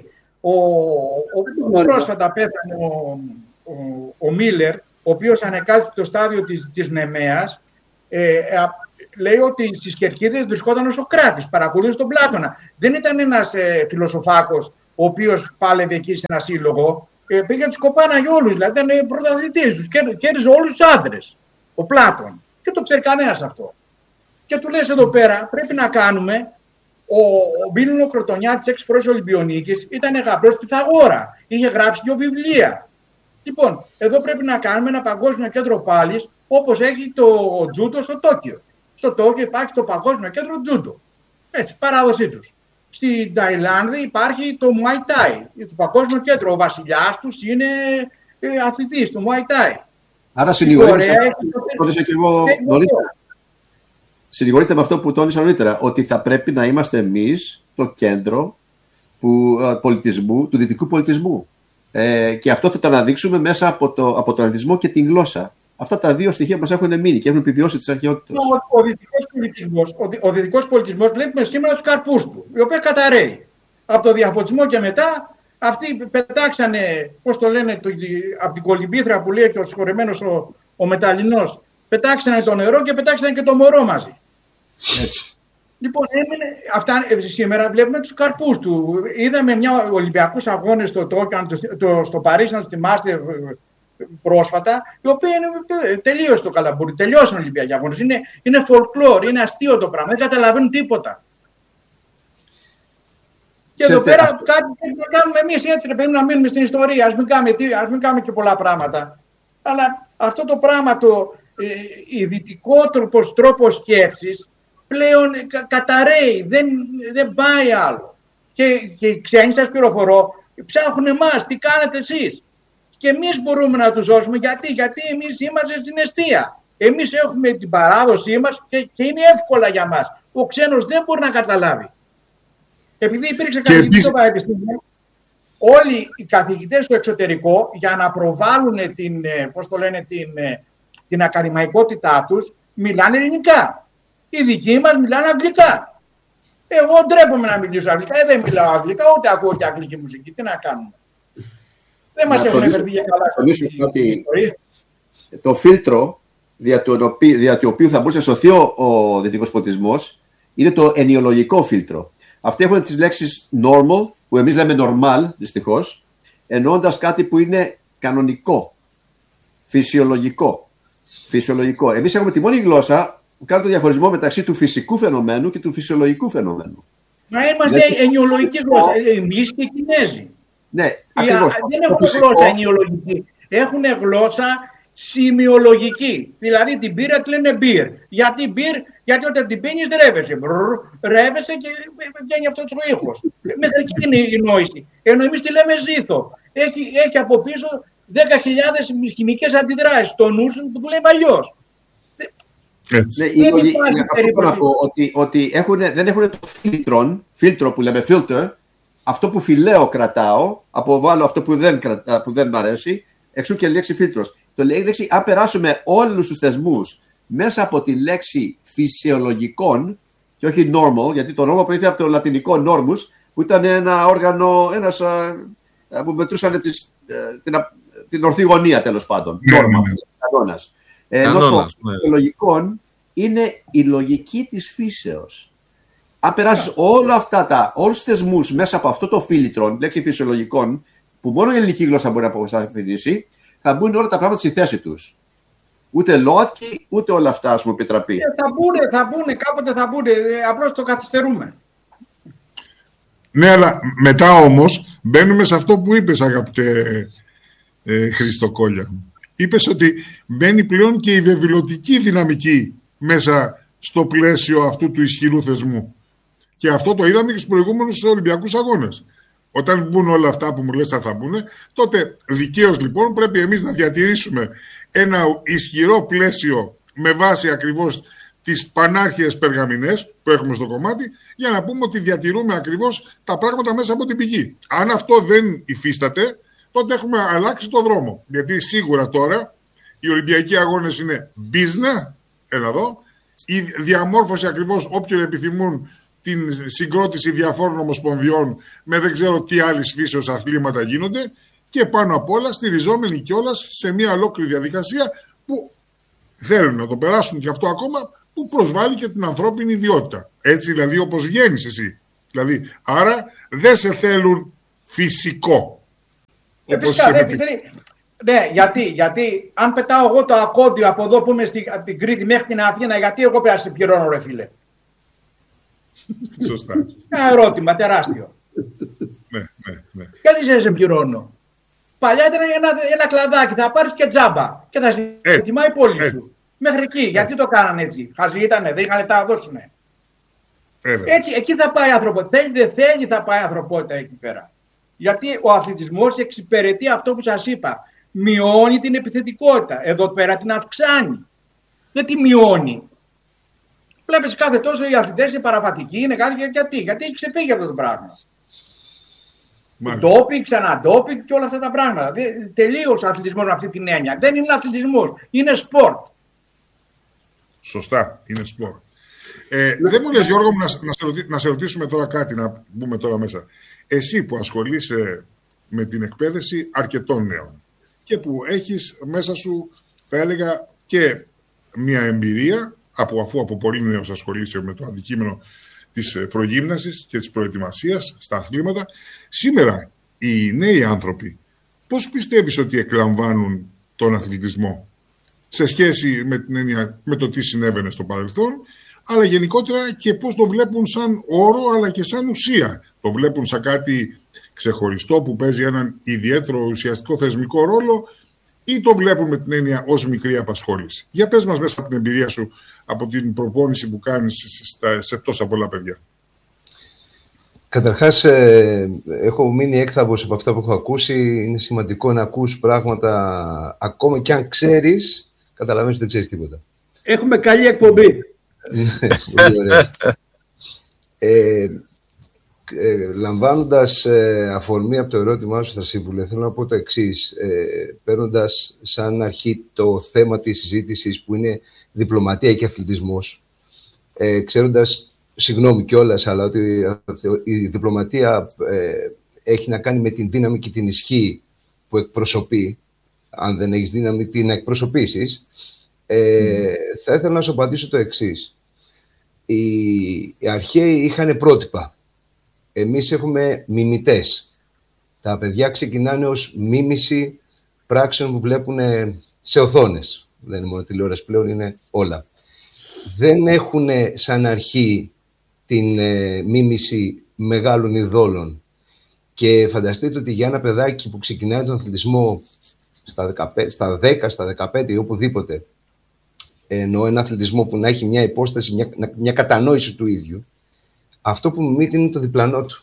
Ο, ο, ο, πρόσφατα πέθανε ο, ο, ο Μίλλερ, ο οποίος ανεκάλυψε το στάδιο της, της Νεμαίας. Ε, λέει ότι στις Κερκίδες βρισκόταν ο Σοκράτης, παρακολούθησε τον Πλάτωνα. Δεν ήταν ένας ε, φιλοσοφάκος ο οποίος πάλευε εκεί σε ένα σύλλογο. Ε, πήγε τους κοπάνα για όλους, δηλαδή ήταν πρωταθλητής τους, κέρδιζε όλους τους άντρες, ο Πλάτων. Και το ξέρει κανένας αυτό. Και του λες εδώ πέρα, πρέπει να κάνουμε. Ο, ο Μπίλινο Κροτονιάτης, έξι φορές Ολυμπιονίκης, ήταν γαμπρός στη Πυθαγόρα. Είχε γράψει δύο βιβλία. Λοιπόν, εδώ πρέπει να κάνουμε ένα παγκόσμιο κέντρο πάλης, όπως έχει το τζούντο στο Τόκιο. Στο Τόκιο υπάρχει το παγκόσμιο κέντρο τζούντο. Έτσι, παράδοσή τους. Στην Ταϊλάνδη υπάρχει το Muay Thai, το παγκόσμιο κέντρο. Ο βασιλιάς τους είναι ε, αθλητής του Muay Thai. Άρα συνηγορείτε και εγώ νωρίτερα. Συνηγορείτε με αυτό που τόνισα νωρίτερα, ότι θα πρέπει να είμαστε εμείς το κέντρο που, πολιτισμού, του δυτικού πολιτισμού. Ε, και αυτό θα το αναδείξουμε μέσα από, το, από τον αθλητισμό και την γλώσσα. Αυτά τα δύο στοιχεία μας έχουν μείνει και έχουν επιβιώσει της αρχαιότητας. Ο, ο δυτικός πολιτισμός, ο, ο δυτικός πολιτισμός βλέπουμε σήμερα τους καρπούς του, οι οποίοι καταραίει. Από το διαφωτισμό και μετά, αυτοί πετάξανε, πώς το λένε, το, από την κολυμπήθρα που λέει και ο συγχωρεμένος ο, ο Μεταλλινός, πετάξανε το νερό και πετάξανε και το μωρό μαζί. Έτσι. Λοιπόν, έμεινε, αυτά, σήμερα βλέπουμε τους καρπούς του. Είδαμε μια Ολυμπιακούς αγώνες στο Τόκιο, το, στο Παρίσι, να το θυμάστε πρόσφατα, οι οποίοι είναι τελείωσε το καλαμπούρι, τελειώσαν οι Ολυμπιακοί αγώνες. Είναι, είναι folklore, είναι αστείο το πράγμα, δεν καταλαβαίνουν τίποτα. Και εδώ πέρα αυτό... κάτι πρέπει να κάνουμε εμείς έτσι, πρέπει να μείνουμε στην ιστορία, ας μην κάνουμε, ας μην κάνουμε και πολλά πράγματα. Αλλά αυτό το πράγμα, το ε, η τρόπος, τρόπος σκέψης, πλέον κα, καταραίει, δεν, δεν πάει άλλο. Και, και οι ξένοι, σας πληροφορώ, ψάχνουν εμάς, τι κάνετε εσείς. Και εμείς μπορούμε να τους δώσουμε, γιατί, γιατί εμείς είμαστε στην εστία. Εμείς έχουμε την παράδοσή μας και, και είναι εύκολα για μας. Ο ξένος δεν μπορεί να καταλάβει. Επειδή υπήρξε καθηγητή στο πανεπιστήμιο, όλοι οι καθηγητές στο εξωτερικό για να προβάλλουν την, πώς το λένε, την, την ακαδημαϊκότητά τους μιλάνε ελληνικά. Οι δικοί μας μιλάνε αγγλικά. Εγώ ντρέπομαι να μιλήσω αγγλικά, ε, δεν μιλάω αγγλικά, ούτε ακούω και αγγλική μουσική. Τι να κάνουμε. Δεν μας έχουν εφερθεί για καλά στην ιστορία. Το φίλτρο δια του, δια του οποίου θα μπορούσε να σωθεί ο, ο δυτικός πολιτισμός είναι το ενοιολογικό φίλτρο. Αυτοί έχουν τις λέξεις normal, που εμείς λέμε normal, δυστυχώς, εννοώντας κάτι που είναι κανονικό, φυσιολογικό. φυσιολογικό. Εμείς έχουμε τη μόνη γλώσσα που κάνει το διαχωρισμό μεταξύ του φυσικού φαινομένου και του φυσιολογικού φαινομένου. Μα είμαστε δηλαδή, ενοιολογική γλώσσα, εμείς και οι Κινέζοι. Ναι, ακριβώς. Δεν έχουν φυσικό... γλώσσα ενοιολογική, έχουν γλώσσα σημειολογική. Δηλαδή την μπύρα τη λένε μπύρ. Γιατί μπύρ, γιατί όταν την πίνεις ρεύεσαι. Μπρρρ, ρεύεσαι και βγαίνει αυτός ο ήχος. Μέχρι εκεί είναι η νόηση. Ενώ εμείς τη λέμε ζήθο. Έχει, έχει από πίσω δέκα χιλιάδες χημικές αντιδράσεις. Το νους του λέμε αλλιώς. Έτσι. Ναι, δεν η, υπάρχει αυτό να πω ότι, ότι έχουν, δεν έχουν το φίλτρο, φίλτρο που λέμε filter, αυτό που φιλέω κρατάω, αποβάλλω αυτό που δεν, κρατά, που δεν μ' αρέσει, εξού και η λέξη φίλτρος. Το λέξη, αν περάσουμε όλους τους θεσμούς μέσα από τη λέξη φυσιολογικών και όχι normal, γιατί το normal προέρχεται από το λατινικό normus, που ήταν ένα όργανο, ένας, που μετρούσαν τις, την, την ορθή γωνία τέλος πάντων. Normal, κανόνας. Ενώ το φυσιολογικό είναι η λογική της φύσεως. Αν περάσεις όλα αυτά τα, όλους τους θεσμούς μέσα από αυτό το φίλτρο, λέξη φυσιολογικών, που μόνο η ελληνική γλώσσα μπορεί να αποφασίσει, θα μπουν όλα τα πράγματα στη θέση τους. Ούτε λόγοι, ούτε όλα αυτά, ας μου επιτραπεί. Θα μπουν, θα μπουν, κάποτε θα μπουν, απλώς το καθυστερούμε. Ναι, αλλά μετά όμως μπαίνουμε σε αυτό που είπες, αγαπητέ ε, Χριστοκόλια. Είπες ότι μπαίνει πλέον και η βεβηλωτική δυναμική μέσα στο πλαίσιο αυτού του ισχυρού θεσμού. Και αυτό το είδαμε και στους προηγούμενους Ολυμπιακούς Αγώνες. Όταν μπουν όλα αυτά που μου λες θα μπουν, τότε δικαίως λοιπόν πρέπει εμείς να διατηρήσουμε ένα ισχυρό πλαίσιο με βάση ακριβώς τις πανάρχιες περγαμηνές που έχουμε στο κομμάτι, για να πούμε ότι διατηρούμε ακριβώς τα πράγματα μέσα από την πηγή. Αν αυτό δεν υφίσταται, τότε έχουμε αλλάξει το δρόμο. Γιατί σίγουρα τώρα οι Ολυμπιακοί Αγώνες είναι business, έλα εδώ, η διαμόρφωση ακριβώς όποιον επιθυμούν την συγκρότηση διαφόρων ομοσπονδιών με δεν ξέρω τι άλλης φύσεως αθλήματα γίνονται και πάνω απ' όλα στηριζόμενοι κιόλας σε μια ολόκληρη διαδικασία που θέλουν να το περάσουν και αυτό ακόμα, που προσβάλλει και την ανθρώπινη ιδιότητα. Έτσι δηλαδή όπως βγαίνεις εσύ. Δηλαδή, άρα δεν σε θέλουν φυσικό. Όπως σε θέλει... Ναι, γιατί, γιατί αν πετάω εγώ το ακόντιο από εδώ που είμαι στην, από την Κρήτη μέχρι την Αθήνα, γιατί εγώ πρέπει να σε πληρώνω, ρε φίλε. Σωστά. Ένα ερώτημα τεράστιο. Ναι, ναι, ναι. Γιατί σε σε πληρώνω. Παλιά ήταν ένα, ένα κλαδάκι, θα πάρεις και τζάμπα και θα σε ετοιμάει η πόλη σου. Έτσι. Μέχρι εκεί, έτσι. Γιατί το κάνανε έτσι. Χαζοί ήτανε, δεν είχαν λεπτά να δώσουνε. Έτσι, εκεί θα πάει η ανθρωπότητα. Θέλει, δεν θέλει, θα πάει η ανθρωπότητα εκεί πέρα. Γιατί ο αθλητισμός εξυπηρετεί αυτό που σας είπα. Μειώνει την επιθετικότητα. Εδώ πέρα την αυξάνει. Δεν τη μειώνει. Βλέπεις κάθε τόσο οι αθλητές είναι παραβατικοί, είναι κάτι. Γιατί, γιατί έχει ξεφύγει αυτό το πράγμα. Ντόπινγκ, ξαναντόπινγκ και όλα αυτά τα πράγματα. Τελείως ο αθλητισμός με αυτή την έννοια. Δεν είναι αθλητισμός, είναι σπορτ. Σωστά, είναι σπορτ. Ε, δεν μου λες, Γιώργο μου, να, να, σε ρωτή, να σε ρωτήσουμε τώρα κάτι, να μπούμε τώρα μέσα. Εσύ που ασχολείσαι με την εκπαίδευση αρκετών νέων και που έχεις μέσα σου, θα έλεγα, και μια εμπειρία, από, αφού από πολύ νέος ασχολείσαι με το αντικείμενο της προγύμνασης και της προετοιμασίας στα αθλήματα. Σήμερα οι νέοι άνθρωποι πώς πιστεύεις ότι εκλαμβάνουν τον αθλητισμό σε σχέση με, την έννοια, με το τι συνέβαινε στο παρελθόν, αλλά γενικότερα και πώς το βλέπουν σαν όρο αλλά και σαν ουσία. Το βλέπουν σαν κάτι ξεχωριστό που παίζει έναν ιδιαίτερο ουσιαστικό θεσμικό ρόλο ή το βλέπουν με την έννοια ως μικρή απασχόληση. Για πες μας μέσα από την εμπειρία σου, από την προπόνηση που κάνεις σε τόσα πολλά παιδιά. Καταρχάς, ε, έχω μείνει έκθαμβος από αυτά που έχω ακούσει. Είναι σημαντικό να ακούς πράγματα, ακόμα και αν ξέρεις, καταλαβαίνεις ότι δεν ξέρεις τίποτα. Έχουμε καλή εκπομπή. Πολύ ωραία. ε, ε, λαμβάνοντας ε, αφορμή από το ερώτημά σου, Θρασίβουλε, θέλω να πω το εξής. Ε, παίρνοντας σαν αρχή το θέμα της συζήτησης που είναι διπλωματία και αθλητισμός, ε, ξέροντας, συγγνώμη κιόλας, αλλά ότι η διπλωματία ε, έχει να κάνει με την δύναμη και την ισχύ που εκπροσωπεί. Αν δεν έχεις δύναμη, την εκπροσωπήσεις. Ε, mm. Θα ήθελα να σου απαντήσω το εξής. Οι, οι αρχαίοι είχαν πρότυπα. Εμείς έχουμε μιμητές. Τα παιδιά ξεκινάνε ως μίμηση πράξεων που βλέπουν σε οθόνες. Δεν είναι μόνο τηλεόραση πλέον, είναι όλα. Δεν έχουν σαν αρχή την ε, μίμηση μεγάλων ειδόλων. Και φανταστείτε ότι για ένα παιδάκι που ξεκινάει τον αθλητισμό στα, δεκαπέντε, στα δέκα, στα δεκαπέντε ή οπουδήποτε, εννοώ ένα αθλητισμό που να έχει μια υπόσταση, μια, μια κατανόηση του ίδιου, αυτό που μιμείται είναι το διπλανό του.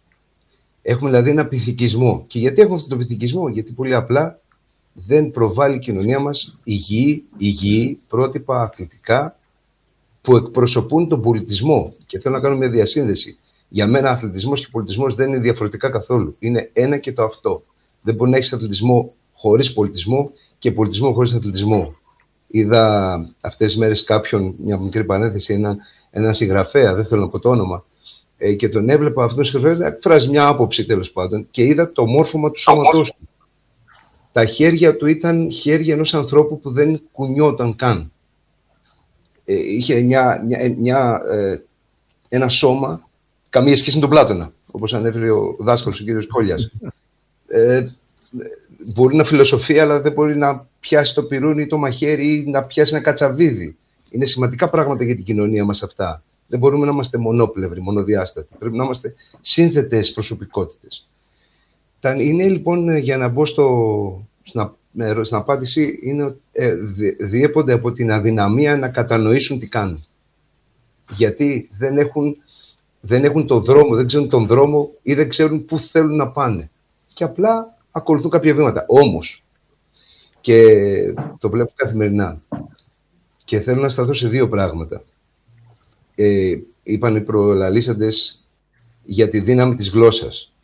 Έχουμε δηλαδή ένα πειθικισμό. Και γιατί έχουμε αυτό το πειθικισμό? Γιατί πολύ απλά δεν προβάλλει η κοινωνία μας υγιή, υγιή πρότυπα αθλητικά που εκπροσωπούν τον πολιτισμό. Και θέλω να κάνω μια διασύνδεση. Για μένα αθλητισμός και πολιτισμός δεν είναι διαφορετικά καθόλου. Είναι ένα και το αυτό. Δεν μπορεί να έχεις αθλητισμό χωρίς πολιτισμό και πολιτισμό χωρίς αθλητισμό. Είδα αυτές τις μέρες κάποιον, μια μικρή παρένθεση, έναν ένα συγγραφέα, δεν θέλω να πω το όνομα, ε, και τον έβλεπα αυτόν τον συγγραφέα, εκφράζει μια άποψη τέλος πάντων, και είδα το μόρφωμα του σώματός του. Τα χέρια του ήταν χέρια ενός ανθρώπου που δεν κουνιόταν καν. Ε, είχε μια, μια, μια, ε, ένα σώμα, καμία σχέση με τον Πλάτωνα, όπως ανέφερε ο δάσκαλος ο κύριος Κόλλιας. Ε, μπορεί να φιλοσοφεί, αλλά δεν μπορεί να πιάσει το πυρούνι ή το μαχαίρι ή να πιάσει ένα κατσαβίδι. Είναι σημαντικά πράγματα για την κοινωνία μας αυτά. Δεν μπορούμε να είμαστε μονόπλευροι, μονοδιάστατοι. Πρέπει να είμαστε σύνθετες προσωπικότητες. Είναι λοιπόν, για να μπω στο, στην, στην απάντηση, είναι, ε, διέπονται από την αδυναμία να κατανοήσουν τι κάνουν. Γιατί δεν έχουν, δεν έχουν τον δρόμο, δεν ξέρουν τον δρόμο ή δεν ξέρουν πού θέλουν να πάνε. Και απλά ακολουθούν κάποια βήματα. Όμως, και το βλέπω καθημερινά, και θέλω να σταθώ σε δύο πράγματα. Ε, είπαν οι προλαλήσαντες για τη δύναμη της γλώσσας.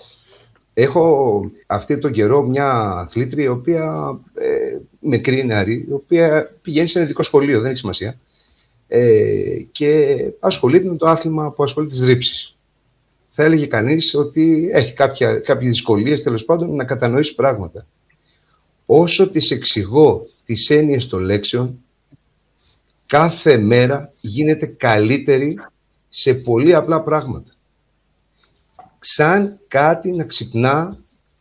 Έχω αυτή τον καιρό μια αθλήτρια, η οποία, ε, μικρή νεαρή, η οποία πηγαίνει σε ένα ειδικό σχολείο, δεν έχει σημασία, ε, και ασχολείται με το άθλημα που ασχολείται της ρήψης. Θα έλεγε κανείς ότι έχει κάποια, κάποιες δυσκολίες, τέλος πάντων, να κατανοήσει πράγματα. Όσο της εξηγώ τις έννοιες των λέξεων, κάθε μέρα γίνεται καλύτερη σε πολύ απλά πράγματα. Σαν κάτι να ξυπνά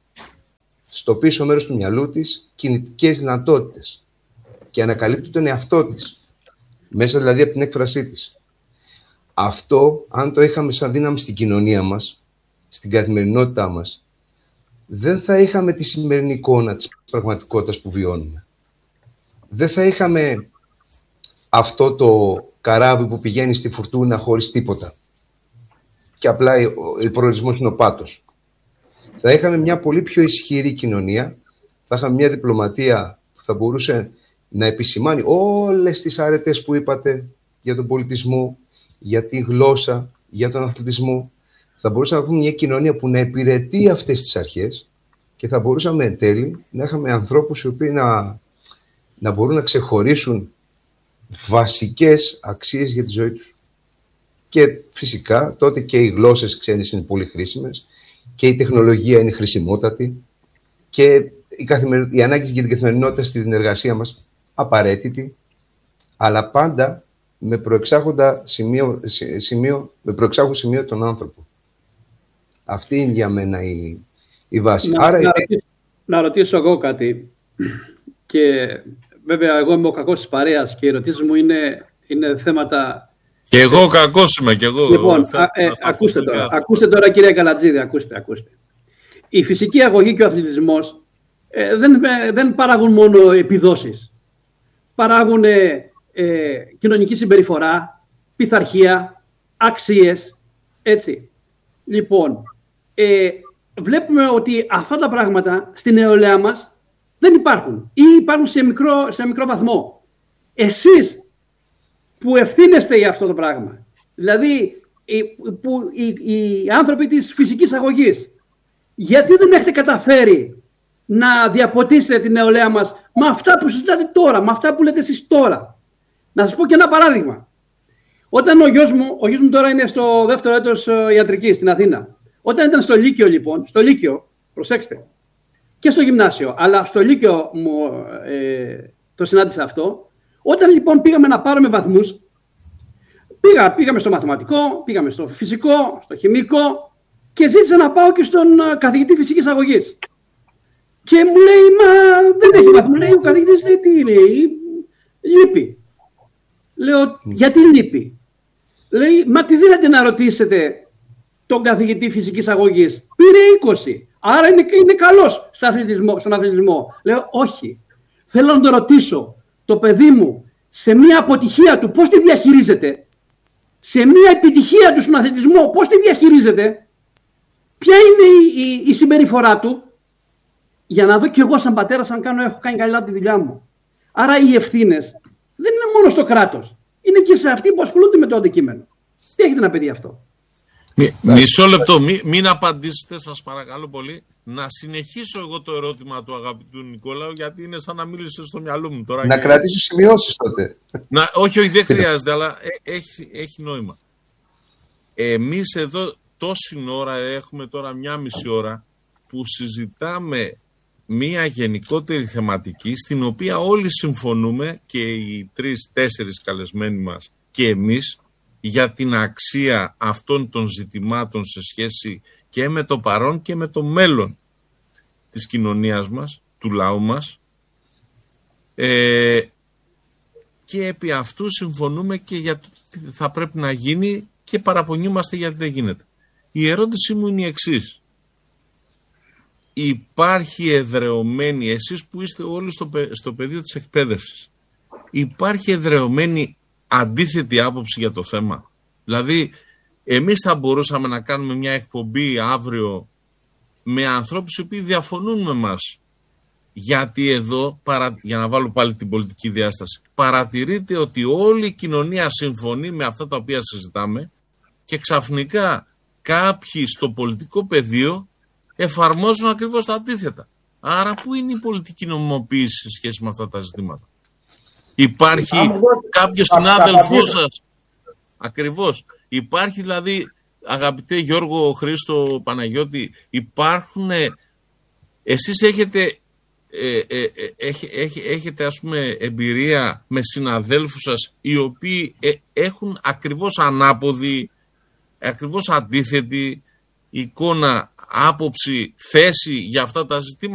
στο πίσω μέρος του μυαλού της κινητικές δυνατότητες και ανακαλύπτει τον εαυτό της, μέσα δηλαδή από την έκφρασή της. Αυτό, αν το είχαμε σαν δύναμη στην κοινωνία μας, στην καθημερινότητά μας, δεν θα είχαμε τη σημερινή εικόνα της πραγματικότητας που βιώνουμε. Δεν θα είχαμε αυτό το καράβι που πηγαίνει στη φουρτούνα χωρίς τίποτα και απλά ο προορισμός είναι ο πάτος. Θα είχαμε μια πολύ πιο ισχυρή κοινωνία, θα είχαμε μια διπλωματία που θα μπορούσε να επισημάνει όλες τις αρετές που είπατε για τον πολιτισμό, για τη γλώσσα, για τον αθλητισμό. Θα μπορούσαμε να έχουμε μια κοινωνία που να υπηρετεί αυτές τις αρχές και θα μπορούσαμε εν τέλει να είχαμε ανθρώπους οι οποίοι να, να μπορούν να ξεχωρίσουν βασικές αξίες για τη ζωή τους. Και φυσικά τότε και οι γλώσσες ξένες είναι πολύ χρήσιμες και η τεχνολογία είναι χρησιμότατη και η, καθημερι... η ανάγκη για την καθημερινότητα στη εργασία μας απαραίτητη, αλλά πάντα με προεξάρχοντα σημείο, σημείο, με προεξάρχον σημείο τον άνθρωπο. Αυτή είναι για μένα η, η βάση. Να, Άρα, να, ρωτήσω, να ρωτήσω εγώ κάτι. Και βέβαια εγώ είμαι ο κακός της παρέας και οι ερωτήσεις μου είναι, είναι θέματα... Και εγώ ο κακός είμαι και εγώ. Λοιπόν, α, ε, ακούστε, τώρα, ακούστε τώρα κύριε Καλατζίδη, ακούστε, ακούστε. Η φυσική αγωγή και ο αθλητισμός ε, δεν, ε, δεν παράγουν μόνο επιδόσεις. Παράγουν ε, ε, κοινωνική συμπεριφορά, πειθαρχία, αξίες, έτσι. Λοιπόν, ε, βλέπουμε ότι αυτά τα πράγματα στην νεολαία μας δεν υπάρχουν ή υπάρχουν σε μικρό, σε μικρό βαθμό. Εσείς που ευθύνεστε για αυτό το πράγμα, δηλαδή οι, που, οι, οι άνθρωποι της φυσικής αγωγής, γιατί δεν έχετε καταφέρει να διαποτίσετε την νεολαία μας με αυτά που συζητάτε τώρα, με αυτά που λέτε εσείς τώρα? Να σας πω και ένα παράδειγμα. Όταν ο γιος μου, ο γιος μου τώρα είναι στο δεύτερο έτος ιατρικής στην Αθήνα. Όταν ήταν στο Λύκειο λοιπόν, στο Λύκειο, προσέξτε, και στο γυμνάσιο, αλλά στο Λύκειο μου ε, το συνάντησα αυτό. Όταν λοιπόν πήγαμε να πάρουμε βαθμούς, πήγα, πήγαμε στο μαθηματικό, πήγαμε στο φυσικό, στο χημικό και ζήτησα να πάω και στον καθηγητή φυσικής αγωγής. Και μου λέει, μα δεν έχει βαθμό. Λέει ο καθηγητής, λέει, τι λέει, λείπει. Λέω, γιατί λείπει? Λέει, μα τι δίνετε να ρωτήσετε τον καθηγητή φυσικής αγωγής? Πήρε είκοσι. Άρα είναι, είναι καλός στον αθλητισμό. Λέω, όχι. Θέλω να το ρωτήσω το παιδί μου σε μια αποτυχία του πώς τη διαχειρίζεται, σε μια επιτυχία του στον αθλητισμό πώς τη διαχειρίζεται, ποια είναι η, η, η συμπεριφορά του, για να δω κι εγώ σαν πατέρας αν κάνω, έχω κάνει καλά τη δουλειά μου. Άρα οι ευθύνες δεν είναι μόνο στο κράτος, είναι και σε αυτοί που ασχολούνται με το αντικείμενο. Τι έχετε να πει γι' αυτό? Μη, μισό λεπτό, μη, μην απαντήσετε σας παρακαλώ πολύ. Να συνεχίσω εγώ το ερώτημα του αγαπητού Νικόλαου, γιατί είναι σαν να μίλησε στο μυαλό μου τώρα. Να και... κρατήσω σημειώσεις τότε. Να, όχι, όχι, δεν χρειάζεται, αλλά έχει, έχει νόημα. Εμείς εδώ τόση ώρα έχουμε τώρα μια μισή ώρα που συζητάμε μια γενικότερη θεματική στην οποία όλοι συμφωνούμε και οι τρεις, τέσσερις καλεσμένοι μας και εμείς για την αξία αυτών των ζητημάτων σε σχέση και με το παρόν και με το μέλλον της κοινωνίας μας, του λαού μας, ε, και επί αυτού συμφωνούμε και για το τι θα πρέπει να γίνει και παραπονιούμαστε γιατί δεν γίνεται. Η ερώτησή μου είναι η εξής. Υπάρχει εδρεωμένη, εσείς που είστε όλοι στο, στο πεδίο της εκπαίδευσης, υπάρχει εδρεωμένη αντίθετη άποψη για το θέμα? Δηλαδή, εμείς θα μπορούσαμε να κάνουμε μια εκπομπή αύριο με ανθρώπους οι οποίοι διαφωνούν με μας. Γιατί εδώ, παρα... για να βάλω πάλι την πολιτική διάσταση, παρατηρείται ότι όλη η κοινωνία συμφωνεί με αυτά τα οποία συζητάμε και ξαφνικά κάποιοι στο πολιτικό πεδίο εφαρμόζουν ακριβώς τα αντίθετα. Άρα, πού είναι η πολιτική νομιμοποίηση σε σχέση με αυτά τα ζητήματα? Υπάρχει κάποιος συνάδελφός σας. Ακριβώς. Υπάρχει δηλαδή, αγαπητέ Γιώργο, Χρήστο, Παναγιώτη, υπάρχουν, εσείς έχετε, ε, ε, ε, έχ, έχ, έχετε ας πούμε εμπειρία με συναδέλφους σας οι οποίοι ε, έχουν ακριβώς ανάποδη, ακριβώς αντίθετη εικόνα, άποψη, θέση για αυτά τα ζητήματα.